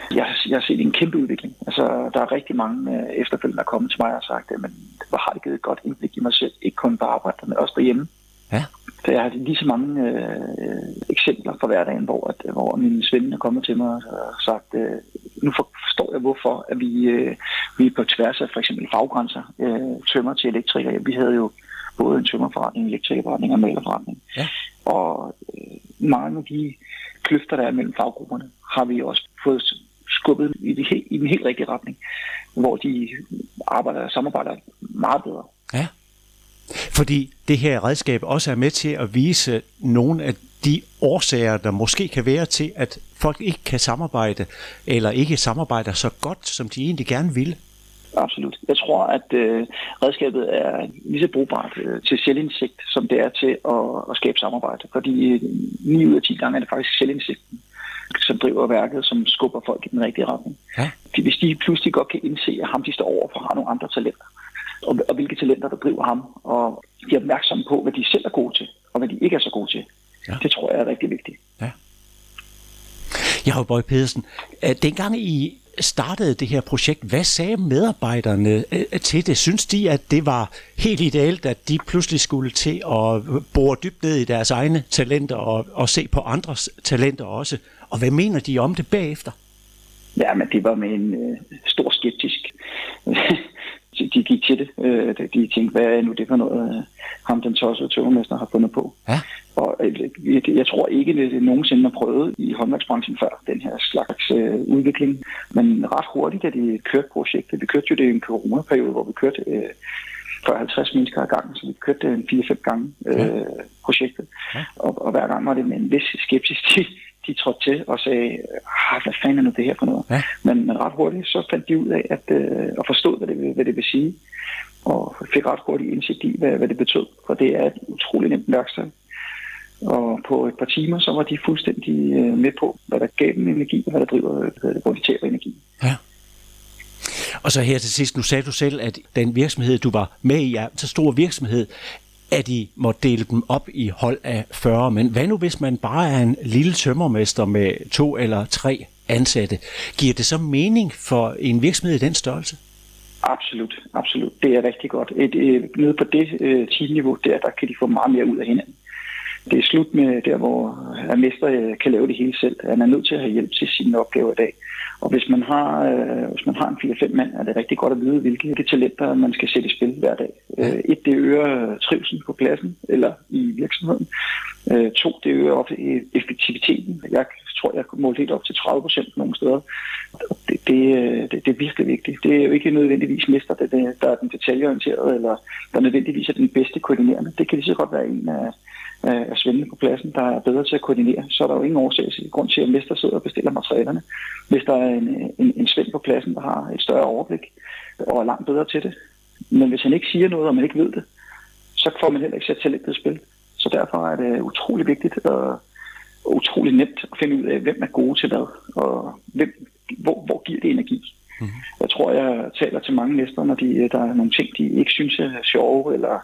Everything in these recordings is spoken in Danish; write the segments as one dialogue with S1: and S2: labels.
S1: Jeg har set en kæmpe udvikling. Altså, der er rigtig mange efterfølgende, der er kommet til mig og sagt, men hvor har det givet et godt indblik i mig selv, ikke kun på arbejde, men også derhjemme.
S2: Ja.
S1: Så jeg har lige så mange eksempler fra hverdagen, hvor mine svende er kommet til mig og sagt, nu forstår jeg, hvorfor at vi på tværs af for eksempel faggrænser tømmer til elektrikere. Vi havde jo både en tømmerforretning, en elektrikerforretning og en malerforretning.
S2: Ja.
S1: Og mange af de kløfter, der er mellem faggrupperne, har vi også fået skubbet i den helt rigtige retning, hvor de samarbejder meget bedre.
S2: Ja. Fordi det her redskab også er med til at vise nogle af de årsager, der måske kan være til, at folk ikke kan samarbejde, eller ikke samarbejder så godt, som de egentlig gerne vil.
S1: Absolut. Jeg tror, at redskabet er lige så brugbart til selvindsigt, som det er til at skabe samarbejde. Fordi 9 ud af 10 gange er det faktisk selvindsigten, som driver værket, som skubber folk i den rigtige retning.
S2: Ja.
S1: Hvis de pludselig godt kan indse, at ham de står overfor har nogle andre talenter, og hvilke talenter, der driver ham, og de er opmærksomme på, hvad de selv er gode til, og hvad de ikke er så gode til. Ja. Det tror jeg er rigtig vigtigt.
S2: Ja. Jakob Boye Pedersen, dengang I startede det her projekt, hvad sagde medarbejderne til det? Synes de, at det var helt ideelt, at de pludselig skulle til at bore dybt ned i deres egne talenter og se på andres talenter også? Og hvad mener de om det bagefter?
S1: Ja, men det var med en stor skeptisk. De gik til det. De tænkte, hvad er nu det for noget, ham den tossede tømmermester har fundet på. Ja. Og jeg tror ikke, det nogensinde har prøvet i håndværksbranchen før, den her slags udvikling. Men ret hurtigt, da de kørte projektet. Vi kørte jo det i en coronaperiode, hvor vi kørte 40-50 mennesker ad gangen, så vi kørte 4-5 gange projektet. Ja. Og hver gang var det med en vis skepsis, de trådte til og sagde, hvad fanden er nu det her for noget? Ja. Men ret hurtigt, så fandt de ud af at forstå, hvad det vil sige. Og fik ret hurtigt indsigt i, hvad det betød. For det er et utroligt nemt værktøj. Og på et par timer, så var de fuldstændig med på, hvad der gav dem energi, og hvad der driver, hvor de taber energi.
S2: Ja. Og så her til sidst, nu sagde du selv, at den virksomhed, du var med i, er så stor virksomhed, at I måtte dele dem op i hold af 40. Men hvad nu, hvis man bare er en lille tømmermester med 2 eller 3 ansatte? Giver det så mening for en virksomhed i den størrelse?
S1: Absolut, absolut. Det er rigtig godt. Nede på det teamniveau, der kan de få meget mere ud af hinanden. Det er slut med der, hvor en mester kan lave det hele selv. Han er nødt til at have hjælp til sine opgaver i dag. Og hvis man har en 4-5 mand, er det rigtig godt at vide, hvilke talenter man skal sætte i spil hver dag. 1, det øger trivsel på pladsen eller i virksomheden. 2, det øger op effektiviteten. Jeg tror, jeg kunne måle helt op til 30% nogle steder. Det er virkelig vigtigt. Det er jo ikke nødvendigvis mester, der er den detaljeorienterede, eller der nødvendigvis er den bedste koordinerende. Det kan lige så godt være en af svendene på pladsen, der er bedre til at koordinere. Så er der jo ingen grund til, at mester sidder og bestiller materialerne. Hvis der er en svend på pladsen, der har et større overblik og er langt bedre til det. Men hvis han ikke siger noget, og man ikke ved det, så får man heller ikke sat talentet i spil. Så derfor er det utrolig vigtigt og utrolig nemt at finde ud af, hvem er gode til hvad, og hvor giver det energi. Mm-hmm. Jeg tror, jeg taler til mange mester, når der er nogle ting, de ikke synes er sjove, eller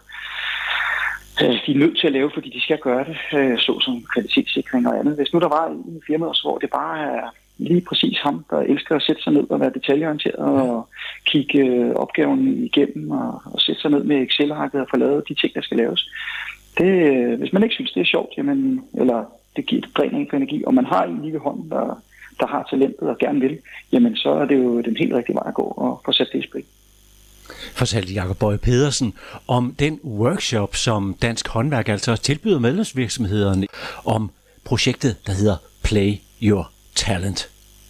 S1: de er nødt til at lave, fordi de skal gøre det, såsom kvalitetssikring og andet. Hvis nu der var en firma, hvor det bare er lige præcis ham, der elsker at sætte sig ned og være detaljeorienteret og kigge opgaven igennem og sætte sig ned med Excel-arket og få lavet de ting, der skal laves. Hvis man ikke synes, det er sjovt, eller det giver et dræn for energi, og man har en lige ved hånden, der har talentet og gerne vil, jamen så er det jo den helt rigtige vej at gå og få sat det i spil.
S2: Fortalte Jakob Boye Pedersen om den workshop, som Dansk Håndværk altså tilbyder medlemsvirksomhederne om projektet, der hedder Play Your Talent.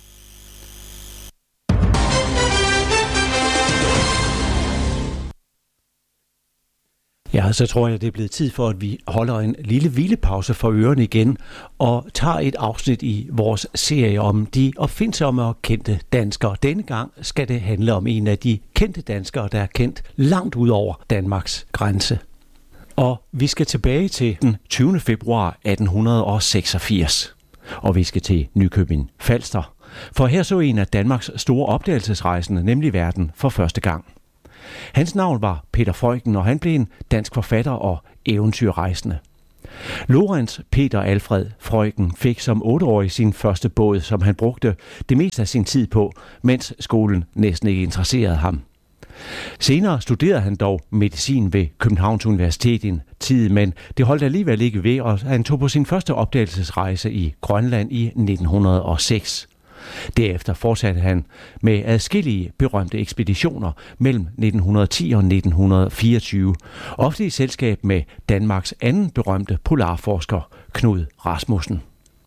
S2: Ja, så tror jeg, det er blevet tid for, at vi holder en lille hvilepause for ørerne igen og tager et afsnit i vores serie om de opfindsomme og kendte danskere. Denne gang skal det handle om en af de kendte danskere, der er kendt langt ud over Danmarks grænse. Og vi skal tilbage til den 20. februar 1886, og vi skal til Nykøbing Falster. For her så en af Danmarks store opdagelsesrejsende, nemlig verden for første gang. Hans navn var Peter Freuchen, og han blev en dansk forfatter og eventyrrejsende. Lorenz Peter Alfred Freuchen fik som 8-årig sin første båd, som han brugte det meste af sin tid på, mens skolen næsten ikke interesserede ham. Senere studerede han dog medicin ved Københavns Universitet en tid, men det holdt alligevel ikke ved, og han tog på sin første opdagelsesrejse i Grønland i 1906. Derefter fortsatte han med adskillige berømte ekspeditioner mellem 1910 og 1924, ofte i selskab med Danmarks anden berømte polarforsker, Knud Rasmussen.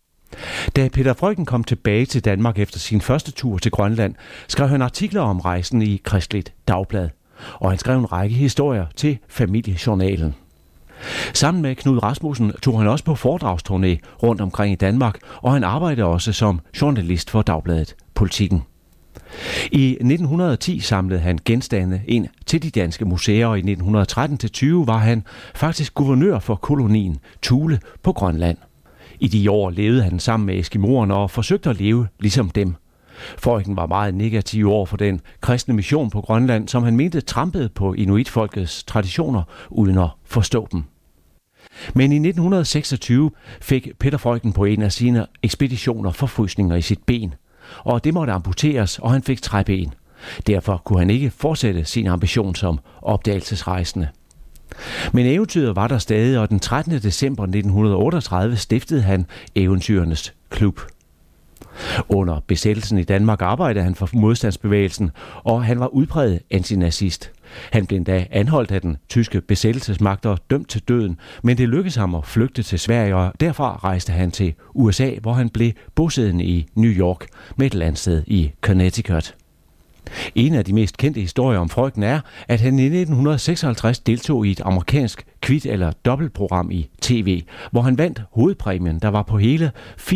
S2: Da Peter Freuchen kom tilbage til Danmark efter sin første tur til Grønland, skrev han artikler om rejsen i Kristeligt Dagblad, og han skrev en række historier til Familiejournalen. Sammen med Knud Rasmussen tog han også på foredragsturné rundt omkring i Danmark, og han arbejdede også som journalist for Dagbladet Politikken. I 1910 samlede han genstande ind til de danske museer, og i 1913-20 var han faktisk guvernør for kolonien Thule på Grønland. I de år levede han sammen med eskimoerne og forsøgte at leve ligesom dem. Freuchen var meget negativ over for den kristne mission på Grønland, som han mente trampede på inuitfolkets traditioner uden at forstå dem. Men i 1926 fik Peter Freuchen på en af sine ekspeditioner forfrysninger i sit ben, og det måtte amputeres, og han fik træben. Derfor kunne han ikke fortsætte sin ambition som opdagelsesrejsende. Men eventyret var der stadig, og den 13. december 1938 stiftede han Eventyrernes Klub. Under besættelsen i Danmark arbejdede han for modstandsbevægelsen, og han var udpræget antinazist. Han blev endda anholdt af den tyske besættelsesmagt og dømt til døden, men det lykkedes ham at flygte til Sverige, og derfra rejste han til USA, hvor han blev bosiddende i New York med et landsted i Connecticut. En af de mest kendte historier om Freuchen er, at han i 1956 deltog i et amerikansk kvit- eller dobbeltprogram i tv, hvor han vandt hovedpræmien, der var på hele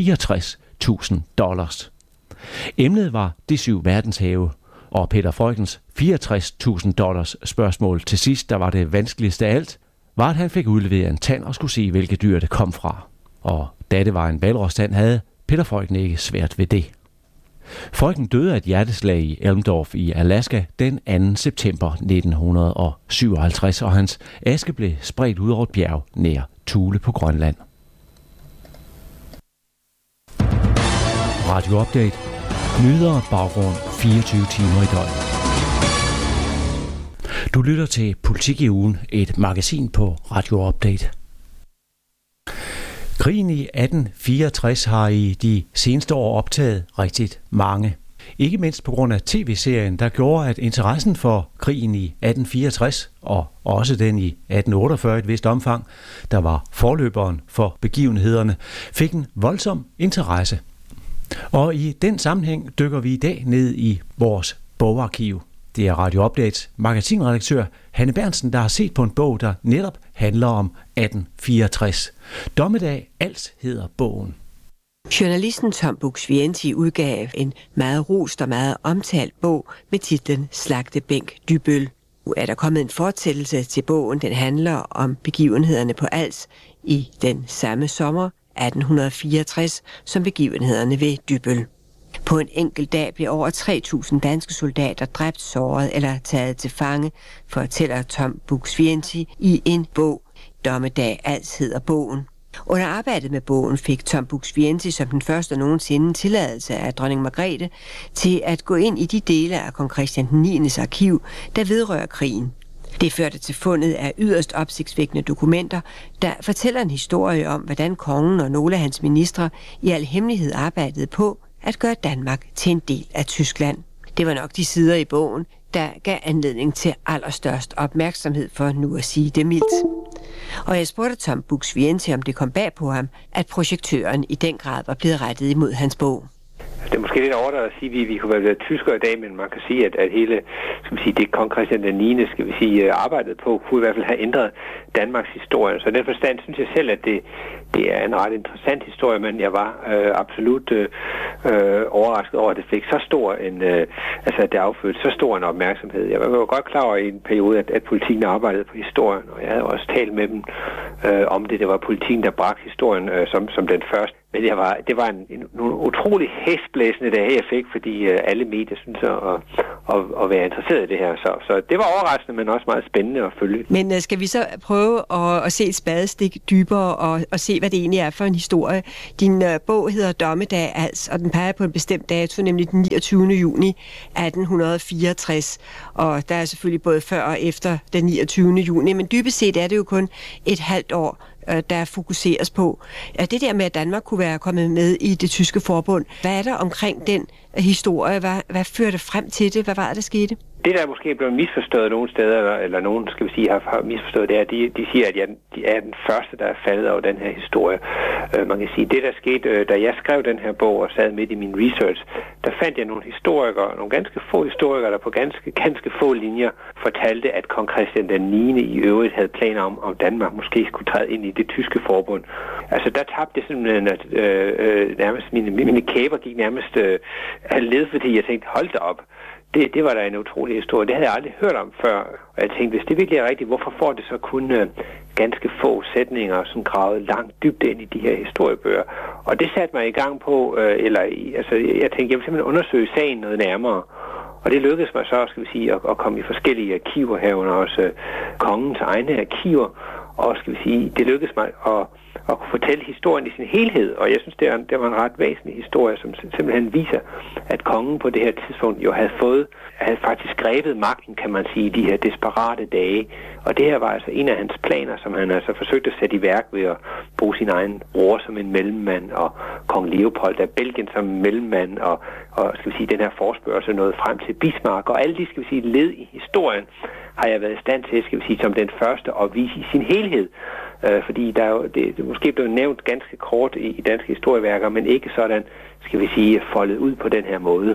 S2: $64.000. Emnet var de 7 verdenshave, og Peter Freuchens $64.000 spørgsmål til sidst, der var det vanskeligste af alt, var, at han fik udleveret en tand og skulle se, hvilke dyr det kom fra. Og da det var en hvalrostand, havde Peter Freuchen ikke svært ved det. Freuchen døde af et hjerteslag i Elmdorf i Alaska den 2. september 1957, og hans aske blev spredt ud over et bjerg nær Thule på Grønland. Radio Update. Nyheder og baggrund 24 timer i døgnet. Du lytter til Politik i ugen, et magasin på Radio Update. Krigen i 1864 har i de seneste år optaget rigtig mange. Ikke mindst på grund af tv-serien, der gjorde, at interessen for krigen i 1864, og også den i 1848 i et vist omfang, der var forløberen for begivenhederne, fik en voldsom interesse. Og i den sammenhæng dykker vi i dag ned i vores bogarkiv. Det er Radio Updates magasinredaktør Hanne Berntsen, der har set på en bog, der netop handler om 1864. Dommedag Als hedder bogen.
S3: Journalisten Tom Buk-Swienty udgav en meget rost og meget omtalt bog med titlen Slagtebænk Dybbøl. Nu er der kommet en fortsættelse til bogen. Den handler om begivenhederne på Als i den samme sommer 1864 som begivenhederne ved Dybbøl. På en enkelt dag blev over 3.000 danske soldater dræbt, såret eller taget til fange, fortæller Tom Buk-Swienty i en bog. Dommedag Als hedder bogen. Under arbejdet med bogen fik Tom Buk-Swienty som den første nogensinde tilladelse af dronning Margrethe til at gå ind i de dele af kong Christian 9's arkiv, der vedrører krigen. Det førte til fundet af yderst opsigtsvækkende dokumenter, der fortæller en historie om, hvordan kongen og nogle af hans ministre i al hemmelighed arbejdede på at gøre Danmark til en del af Tyskland. Det var nok de sider i bogen, der gav anledning til allerstørst opmærksomhed, for nu at sige det mildt. Og jeg spurgte Tom Buk-Swienty, om det kom bag på ham, at projektøren i den grad var blevet rettet imod hans bog.
S4: Det er måske lidt overdrevet at sige, at vi kunne være tyskere i dag, men man kan sige, at hele det kong Christian den 9. Arbejdet på, kunne i hvert fald have ændret Danmarks historie. Så i den forstand synes jeg selv, at det er en ret interessant historie, men jeg var absolut overrasket over, at det fik så stor en, at det affødte så stor en opmærksomhed. Jeg var godt klar over i en periode, at politikken arbejdede på historien, og jeg havde også talt med dem om det. Det var politikken, der bragte historien som den første. Men det var en utrolig hæsblæsende dag, jeg fik, fordi alle medier synes at være interesseret i det her. Så det var overraskende, men også meget spændende at følge.
S3: Men skal vi så prøve at se et spadestik dybere og se, hvad det egentlig er for en historie? Din bog hedder Dommedag, og den peger på en bestemt dato, nemlig den 29. juni 1864. Og der er selvfølgelig både før og efter den 29. juni, men dybest set er det jo kun et halvt år, der fokuseres på. Det der med, at Danmark kunne være kommet med i det tyske forbund, hvad er der omkring den historie? Hvad førte frem til det? Hvad var det, der skete?
S4: Det, der måske er blevet misforstået nogle steder, eller nogen, skal vi sige, har misforstået, det er, at de siger, at de er den første, der er faldet over den her historie. Man kan sige, det der skete, da jeg skrev den her bog og sad midt i min research, der fandt jeg nogle ganske få historikere, der på ganske få linjer fortalte, at kong Christian den 9. i øvrigt havde planer om Danmark måske skulle træde ind i det tyske forbund. Altså, der tabte jeg simpelthen, at nærmest mine kæber gik nærmest af led, fordi jeg tænkte, hold da op. Det var da en utrolig historie. Det havde jeg aldrig hørt om før. Og jeg tænkte, hvis det virkelig er rigtigt, hvorfor får det så kun ganske få sætninger, som gravet langt dybt ind i de her historiebøger? Og det satte mig i gang på, jeg tænkte, jeg vil simpelthen undersøge sagen noget nærmere. Og det lykkedes mig så, skal vi sige, at komme i forskellige arkiver herunder også kongens egne arkiver. Og skal vi sige, det lykkedes mig at kunne fortælle historien i sin helhed. Og jeg synes, det var en ret væsentlig historie, som simpelthen viser, at kongen på det her tidspunkt jo havde faktisk grebet magten, kan man sige, i de her desperate dage. Og det her var altså en af hans planer, som han altså forsøgte at sætte i værk ved at bruge sin egen bror som en mellemmand, og kong Leopold af Belgien som mellemmand, og skal vi sige, den her forespørgsel nåede frem til Bismarck. Og alle de, skal vi sige, led i historien har jeg været i stand til, skal vi sige, som den første at vise i sin helhed. Fordi der er jo, det måske blev nævnt ganske kort i danske historieværker, men ikke sådan, skal vi sige, foldet ud på den her måde.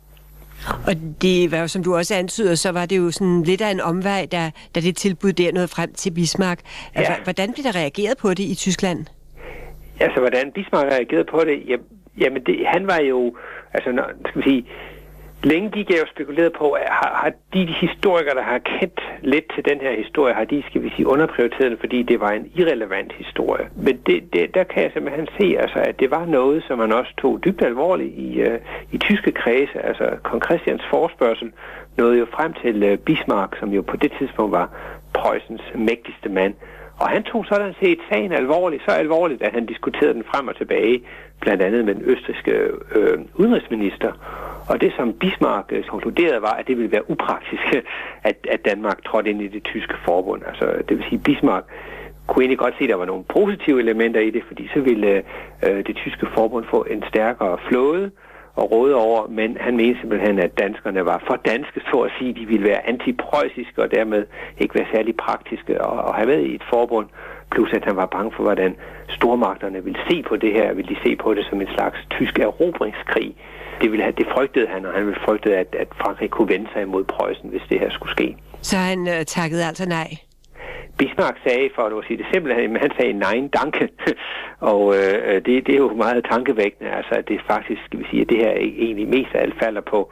S3: Og det var jo, som du også antyder, så var det jo sådan lidt af en omvej, da det tilbud der nåede frem til Bismarck. Altså, ja. Hvordan blev der reageret på det i Tyskland?
S4: Altså, hvordan Bismarck reagerede på det? Jamen, han var jo, altså, skal vi sige, længe gik jeg jo spekuleret på, at har de historikere, der har kendt lidt til den her historie, har de, skal vi sige, underprioriteret den, fordi det var en irrelevant historie. Men der kan jeg simpelthen se, altså, at det var noget, som man også tog dybt alvorligt i tyske kredse. Altså, kong Christians forespørgsel nåede jo frem til Bismarck, som jo på det tidspunkt var Preussens mægtigste mand. Og han tog sådan set sagen alvorligt, så alvorligt, at han diskuterede den frem og tilbage, blandt andet med den østrigske udenrigsminister. Og det, som Bismarck konkluderede, var, at det ville være upraktisk, at Danmark trådte ind i det tyske forbund. Altså, det vil sige, Bismarck kunne egentlig godt se, at der var nogle positive elementer i det, fordi så ville det tyske forbund få en stærkere flåde og råde over, men han mente simpelthen, at danskerne var for danske, så at sige, de ville være antipreussiske og dermed ikke være særlig praktiske at have med i et forbund, plus at han var bange for, hvordan stormagterne ville se på det her, ville de se på det som en slags tysk erobringskrig. Det frygtede han, og han ville frygte, at Frankrig kunne vende sig imod Preussen, hvis det her skulle ske.
S3: Så han takkede altså nej?
S4: Bismarck sagde, for at sige det simpelthen, men han sagde nej, danke. Og det er jo meget tankevækkende, altså at det faktisk, skal vi sige, at det her egentlig mest af alt falder på,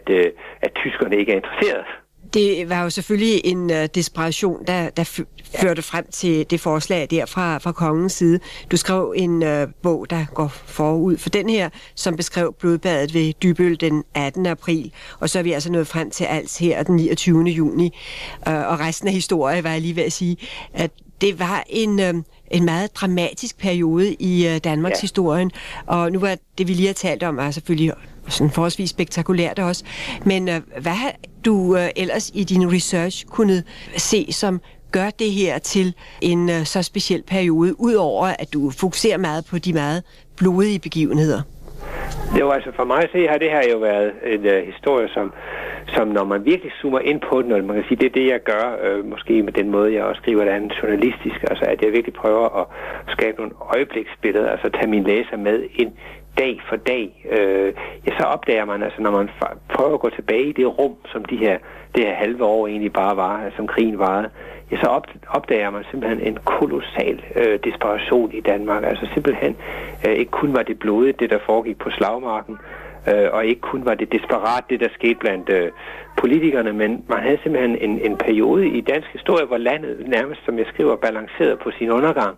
S4: at tyskerne ikke er interesseret.
S3: Det var jo selvfølgelig en desperation, der førte frem til det forslag der fra kongens side. Du skrev en bog, der går forud for den her, som beskrev blodbadet ved Dybbøl den 18. april. Og så er vi altså nået frem til Als her den 29. juni. Og resten af historien var jeg lige ved at sige, at det var en meget dramatisk periode i Danmarks historien. Og nu var det, vi lige har talt om, er selvfølgelig sådan forholdsvis spektakulært også. Men hvad har du ellers i din research kunnet se, som gør det her til en så speciel periode, udover at du fokuserer meget på de meget blodige begivenheder?
S4: Jo, altså for mig at se har det her jo været en historie, som når man virkelig zoomer ind på den, og man kan sige, det er det, jeg gør, måske med den måde, jeg også skriver det andet journalistisk, altså at jeg virkelig prøver at skabe nogle øjebliksbilleder, altså tage mine læser med ind dag for dag. Så opdager man, altså når man prøver at gå tilbage i det rum, som det her halve år egentlig bare var, altså, som krigen varede, så opdager man simpelthen en kolossal desperation i Danmark. Altså simpelthen ikke kun var det blodigt, det der foregik på slagmarken, og ikke kun var det desperat, det der skete blandt politikerne, men man havde simpelthen en periode i dansk historie, hvor landet nærmest, som jeg skriver, balanceret på sin undergang.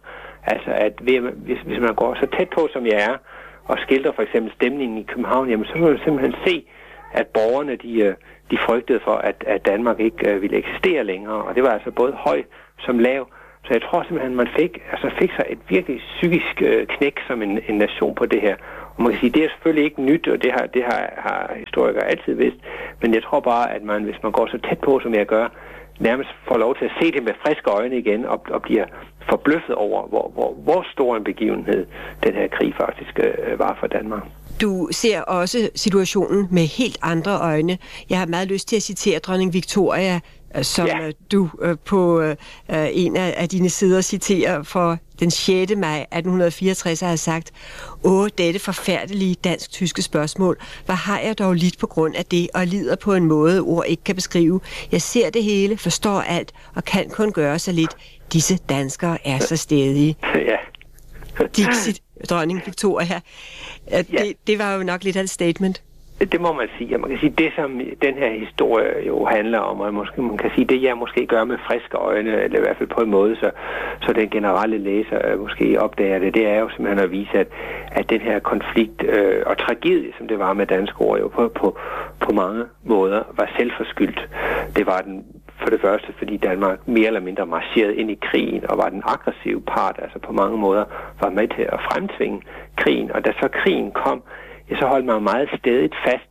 S4: Altså, at hvis man går så tæt på, som jeg er, og skildrer for eksempel stemningen i København, jamen, så vil man simpelthen se, at borgerne, de frygtede for, at Danmark ikke ville eksistere længere. Og det var altså både høj som lav. Så jeg tror simpelthen, man fik sig et virkelig psykisk knæk som en nation på det her. Og man kan sige, det er selvfølgelig ikke nyt, og det har historikere altid vidst. Men jeg tror bare, at man, hvis man går så tæt på, som jeg gør, nærmest får lov til at se det med friske øjne igen, og bliver forbløffet over, hvor stor en begivenhed den her krig faktisk var for Danmark.
S3: Du ser også situationen med helt andre øjne. Jeg har meget lyst til at citere dronning Victoria, som du på en af dine sider citerer for den 6. maj 1864 har sagt: dette forfærdelige dansk-tyske spørgsmål. Hvad har jeg dog lidt på grund af det, og lider på en måde, ord ikke kan beskrive. Jeg ser det hele, forstår alt, og kan kun gøre så lidt. Disse danskere er så stædige.
S4: Ja.
S3: Dixit, dronning Victoria. Det var jo nok lidt af et statement.
S4: Det må man sige. Man kan sige, det som den her historie jo handler om, og man kan sige, det jeg måske gør med friske øjne, eller i hvert fald på en måde, så den generelle læser måske opdager det er jo simpelthen at vise, at den her konflikt og tragedie, som det var med danske ord, jo på mange måder var selvforskyldt. Det var den for det første, fordi Danmark mere eller mindre marcherede ind i krigen, og var den aggressive part, altså på mange måder var med til at fremtvinge krigen. Og da så krigen kom, så holdt man meget stædigt fast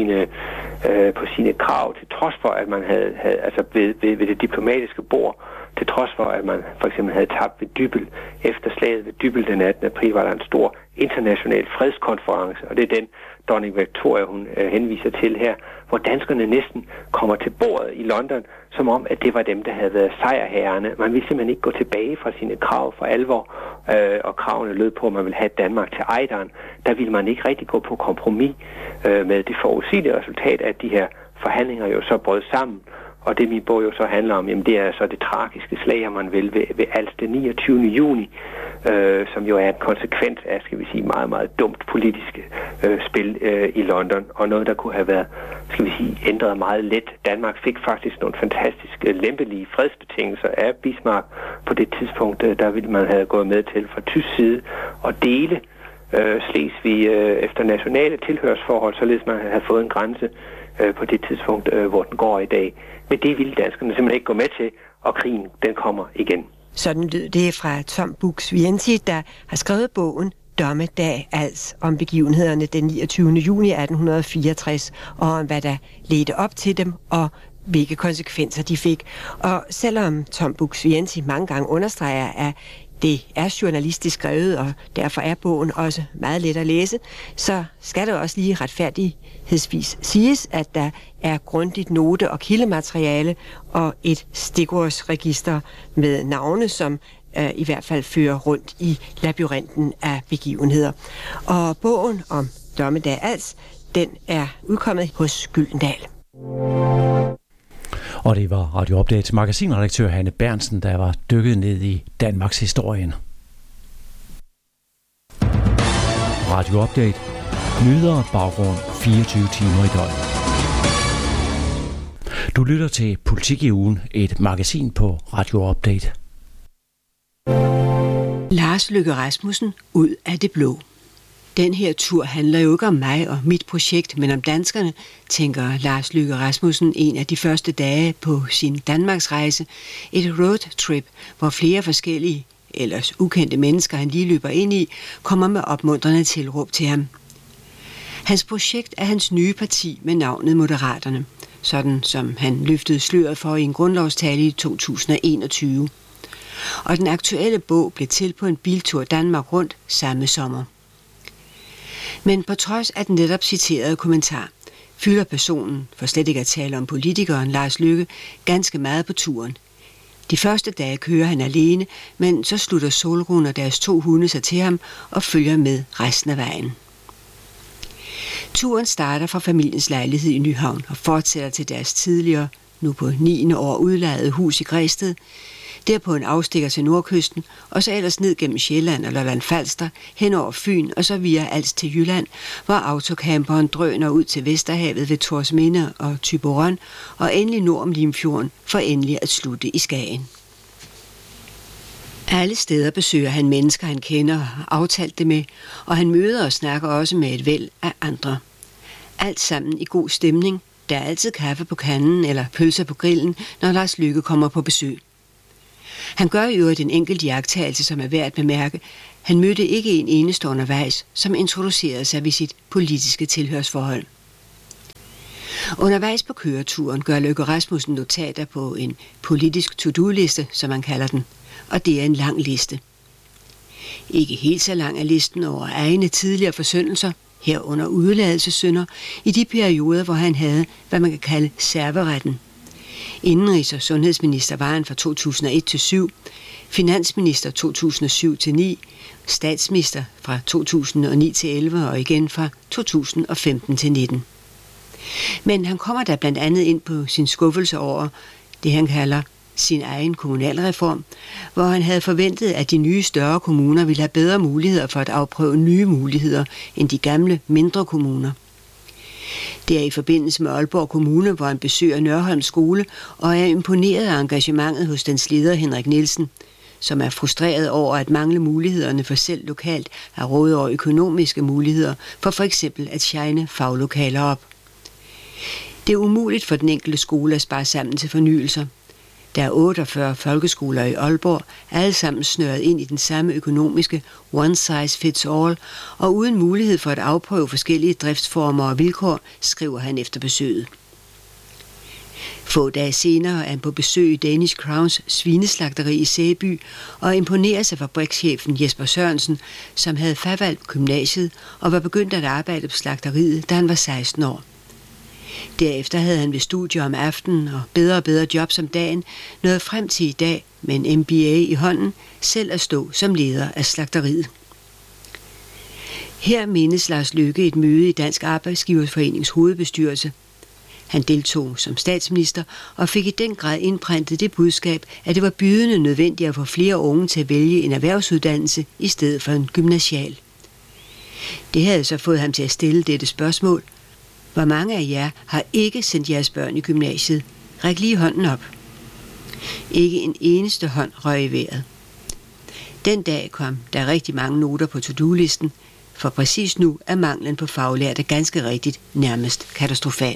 S4: på sine krav, til trods for, at man havde altså ved det diplomatiske bord, til trods for, at man for eksempel havde tabt ved Dybbøl. Efter slaget ved Dybbøl den 18. april var der en stor international fredskonference, og det er den, dronning Victoria hun henviser til her, hvor danskerne næsten kommer til bordet i London, som om, at det var dem, der havde været sejrherrerne. Man ville simpelthen ikke gå tilbage fra sine krav for alvor, og kravene lød på, at man ville have Danmark til ejderen. Der ville man ikke rigtig gå på kompromis med det forudsigelige resultat, at de her forhandlinger jo så brød sammen. Og det min bog jo så handler om, jamen det er så det tragiske slag, om man vil, ved Als den 29. juni, som jo er en konsekvens af, skal vi sige, meget, meget dumt politiske spil i London, og noget, der kunne have været, skal vi sige, ændret meget let. Danmark fik faktisk nogle fantastiske, lempelige fredsbetingelser af Bismarck. På det tidspunkt, der ville man have gået med til fra tysk side og dele Slesvig efter nationale tilhørsforhold, således man havde fået en grænse på det tidspunkt, hvor den går i dag. Men det ville danskerne simpelthen ikke gå med til, og krigen, den kommer igen.
S3: Sådan lød det fra Tom Buk-Swienty, der har skrevet bogen Dommedag Als om begivenhederne den 29. juni 1864, og om hvad der ledte op til dem, og hvilke konsekvenser de fik. Og selvom Tom Buk-Swienty mange gange understreger, at det er journalistisk skrevet, og derfor er bogen også meget let at læse, så skal det også lige retfærdighedsvis siges, at der er grundigt note- og kildemateriale og et stikordsregister med navne, som i hvert fald fører rundt i labyrinten af begivenheder. Og bogen om Dommedag Als, den er udkommet hos Gyldendal.
S2: Og det var Radio Updates magasinredaktør Hanne Bernsen, der var dykket ned i Danmarks historien. Radio Update. Nyheder og baggrund 24 timer i døgnet. Du lytter til Politik i ugen, et magasin på Radio Update.
S3: Lars Løkke Rasmussen ud af det blå. Den her tur handler jo ikke om mig og mit projekt, men om danskerne, tænker Lars Løkke Rasmussen en af de første dage på sin Danmarksrejse. Et roadtrip, hvor flere forskellige, ellers ukendte mennesker, han lige løber ind i, kommer med opmuntrende tilråb til ham. Hans projekt er hans nye parti med navnet Moderaterne, sådan som han løftede sløret for i en grundlovstale i 2021. Og den aktuelle bog blev til på en biltur Danmark rundt samme sommer. Men på trods af den netop citerede kommentar, fylder personen, for slet ikke at tale om politikeren Lars Løkke, ganske meget på turen. De første dage kører han alene, men så slutter Solrun og deres 2 hunde sig til ham og følger med resten af vejen. Turen starter fra familiens lejlighed i Nyhavn og fortsætter til deres tidligere, nu på 9. år udlejede hus i Græsted, derpå en afstikker til Nordkysten, og så ellers ned gennem Sjælland og Lolland-Falster, hen over Fyn og så via Als til Jylland, hvor autocamperen drøner ud til Vesterhavet ved Torsminde og Thyborøn, og endelig nord om Limfjorden, for endelig at slutte i Skagen. Alle steder besøger han mennesker, han kender og har aftalt det med, og han møder og snakker også med et væld af andre. Alt sammen i god stemning. Der er altid kaffe på kanden eller pølser på grillen, når Lars Løkke kommer på besøg. Han gør i øvrigt en enkelt iagttagelse, som er værd at bemærke. Han mødte ikke en eneste undervejs, som introducerede sig ved sit politiske tilhørsforhold. Undervejs på køreturen gør Løkke Rasmussen notater på en politisk to-do-liste, som man kalder den, og det er en lang liste. Ikke helt så lang er listen over egne tidligere forsyndelser, herunder udladelsessynder, i de perioder, hvor han havde, hvad man kan kalde serveretten. Indenrigs- og sundhedsminister var han fra 2001 til 7, finansminister 2007 til 9, statsminister fra 2009 til 11 og igen fra 2015 til 19. Men han kommer da blandt andet ind på sin skuffelse over det, han kalder sin egen kommunalreform, hvor han havde forventet, at de nye større kommuner ville have bedre muligheder for at afprøve nye muligheder end de gamle mindre kommuner. Det er i forbindelse med Aalborg Kommune, hvor han besøger Nørholm Skole og er imponeret af engagementet hos dens leder Henrik Nielsen, som er frustreret over at mangle mulighederne for selv lokalt at råde over økonomiske muligheder for f.eks. at shine faglokaler op. Det er umuligt for den enkelte skole at spare sammen til fornyelser. Der er 48 folkeskoler i Aalborg, alle sammen snøret ind i den samme økonomiske one size fits all, og uden mulighed for at afprøve forskellige driftsformer og vilkår, skriver han efter besøget. Få dage senere er han på besøg i Danish Crowns svineslagteri i Sæby og imponerer sig fabrikschefen Jesper Sørensen, som havde fravalgt gymnasiet og var begyndt at arbejde på slagteriet, da han var 16 år. Derefter havde han ved studier om aftenen og bedre jobs om dagen nået frem til i dag med en MBA i hånden selv at stå som leder af slagteriet. Her mindes Lars Løkke et møde i Dansk Arbejdsgiverforenings hovedbestyrelse. Han deltog som statsminister og fik i den grad indprintet det budskab, at det var bydende nødvendigt at få flere unge til at vælge en erhvervsuddannelse i stedet for en gymnasial. Det havde så fået ham til at stille dette spørgsmål: hvor mange af jer har ikke sendt jeres børn i gymnasiet? Ræk lige hånden op. Ikke en eneste hånd røg i vejret. Den dag kom der rigtig mange noter på to-do-listen, for præcis nu er manglen på faglærte ganske rigtigt nærmest katastrofal.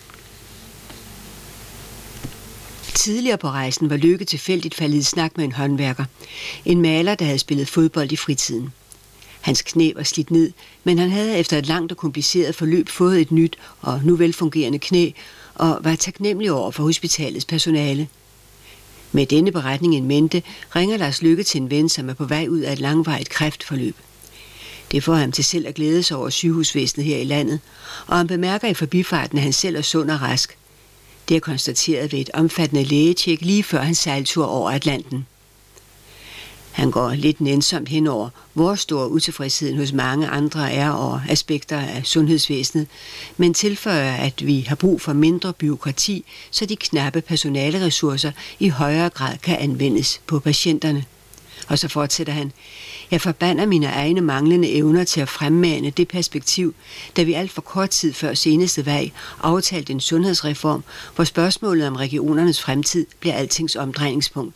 S3: Tidligere på rejsen var Løkke tilfældigt faldet i snak med en håndværker, en maler, der havde spillet fodbold i fritiden. Hans knæ var slidt ned, men han havde efter et langt og kompliceret forløb fået et nyt og nu velfungerende knæ og var taknemmelig over for hospitalets personale. Med denne beretning in mente ringer Lars Løkke til en ven, som er på vej ud af et langvarigt kræftforløb. Det får ham til selv at glæde sig over sygehusvæsenet her i landet, og han bemærker i forbifarten, at han selv er sund og rask. Det er konstateret ved et omfattende lægetjek lige før hans sejltur over Atlanten. Han går lidt nænsomt henover, hvor stor utilfredsheden hos mange andre er over aspekter af sundhedsvæsenet, men tilføjer, at vi har brug for mindre bureaukrati, så de knappe personaleressourcer i højere grad kan anvendes på patienterne. Og så fortsætter han: jeg forbander mine egne manglende evner til at fremmane det perspektiv, da vi alt for kort tid før seneste valg aftalte en sundhedsreform, hvor spørgsmålet om regionernes fremtid bliver altings omdrejningspunkt.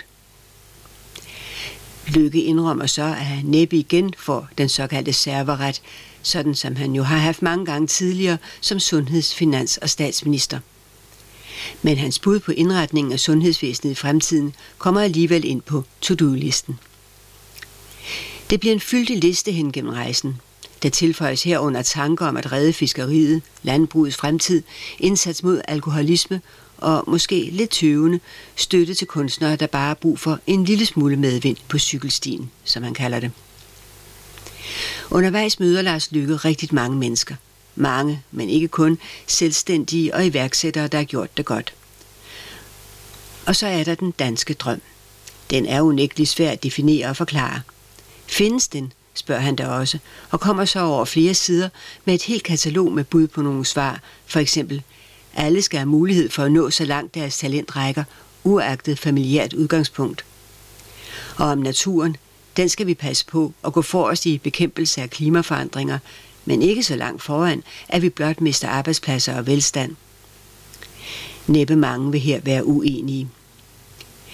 S3: Løkke indrømmer så, at han næppe igen får den såkaldte serveret, sådan som han jo har haft mange gange tidligere som sundheds-, finans- og statsminister. Men hans bud på indretningen af sundhedsvæsenet i fremtiden kommer alligevel ind på to-do-listen. Det bliver en fyldig liste hen gennem rejsen. Der tilføjes herunder tanker om at redde fiskeriet, landbrugets fremtid, indsats mod alkoholisme og måske lidt tøvende støtte til kunstnere, der bare har brug for en lille smule medvind på cykelstien, som han kalder det. Undervejs møder Lars Løkke rigtig mange mennesker. Mange, men ikke kun, selvstændige og iværksættere, der har gjort det godt. Og så er der den danske drøm. Den er unægteligt svær at definere og forklare. Findes den, spørger han da også, og kommer så over flere sider med et helt katalog med bud på nogle svar. For eksempel: alle skal have mulighed for at nå så langt deres talent rækker, uagtet familiært udgangspunkt. Og om naturen, den skal vi passe på og gå forrest i bekæmpelse af klimaforandringer, men ikke så langt foran, at vi blot mister arbejdspladser og velstand. Næppe mange vil her være uenige.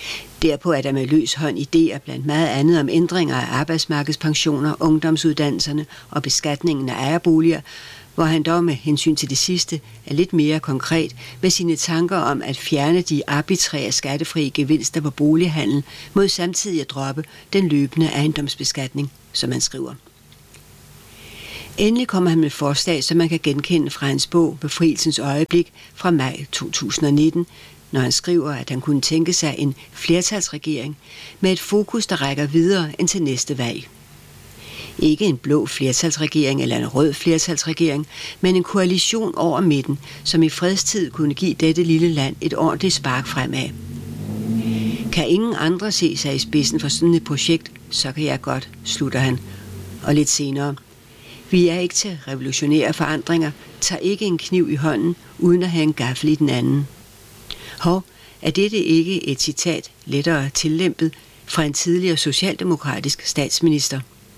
S3: Derpå er der med løs hånd idéer blandt meget andet om ændringer af arbejdsmarkedspensioner, ungdomsuddannelserne og beskatningen af ejerboliger, hvor han dog med hensyn til det sidste er lidt mere konkret med sine tanker om at fjerne de arbitrære skattefrie gevinster på bolighandel mod samtidig at droppe den løbende ejendomsbeskatning, som han skriver. Endelig kommer han med forslag, som man kan genkende fra hans bog Befrielsens øjeblik fra maj 2019, når han skriver, at han kunne tænke sig en flertalsregering med et fokus, der rækker videre end til næste valg. Ikke en blå flertalsregering eller en rød flertalsregering, men en koalition over midten, som i fredstid kunne give dette lille land et ordentligt spark fremad. Kan ingen andre se sig i spidsen for sådan et projekt, så kan jeg godt, slutter han. Og lidt senere. Vi er ikke til revolutionære forandringer, tager ikke en kniv i hånden, uden at have en gaffel i den anden. Er dette ikke et citat lettere tillempet fra en tidligere socialdemokratisk statsminister?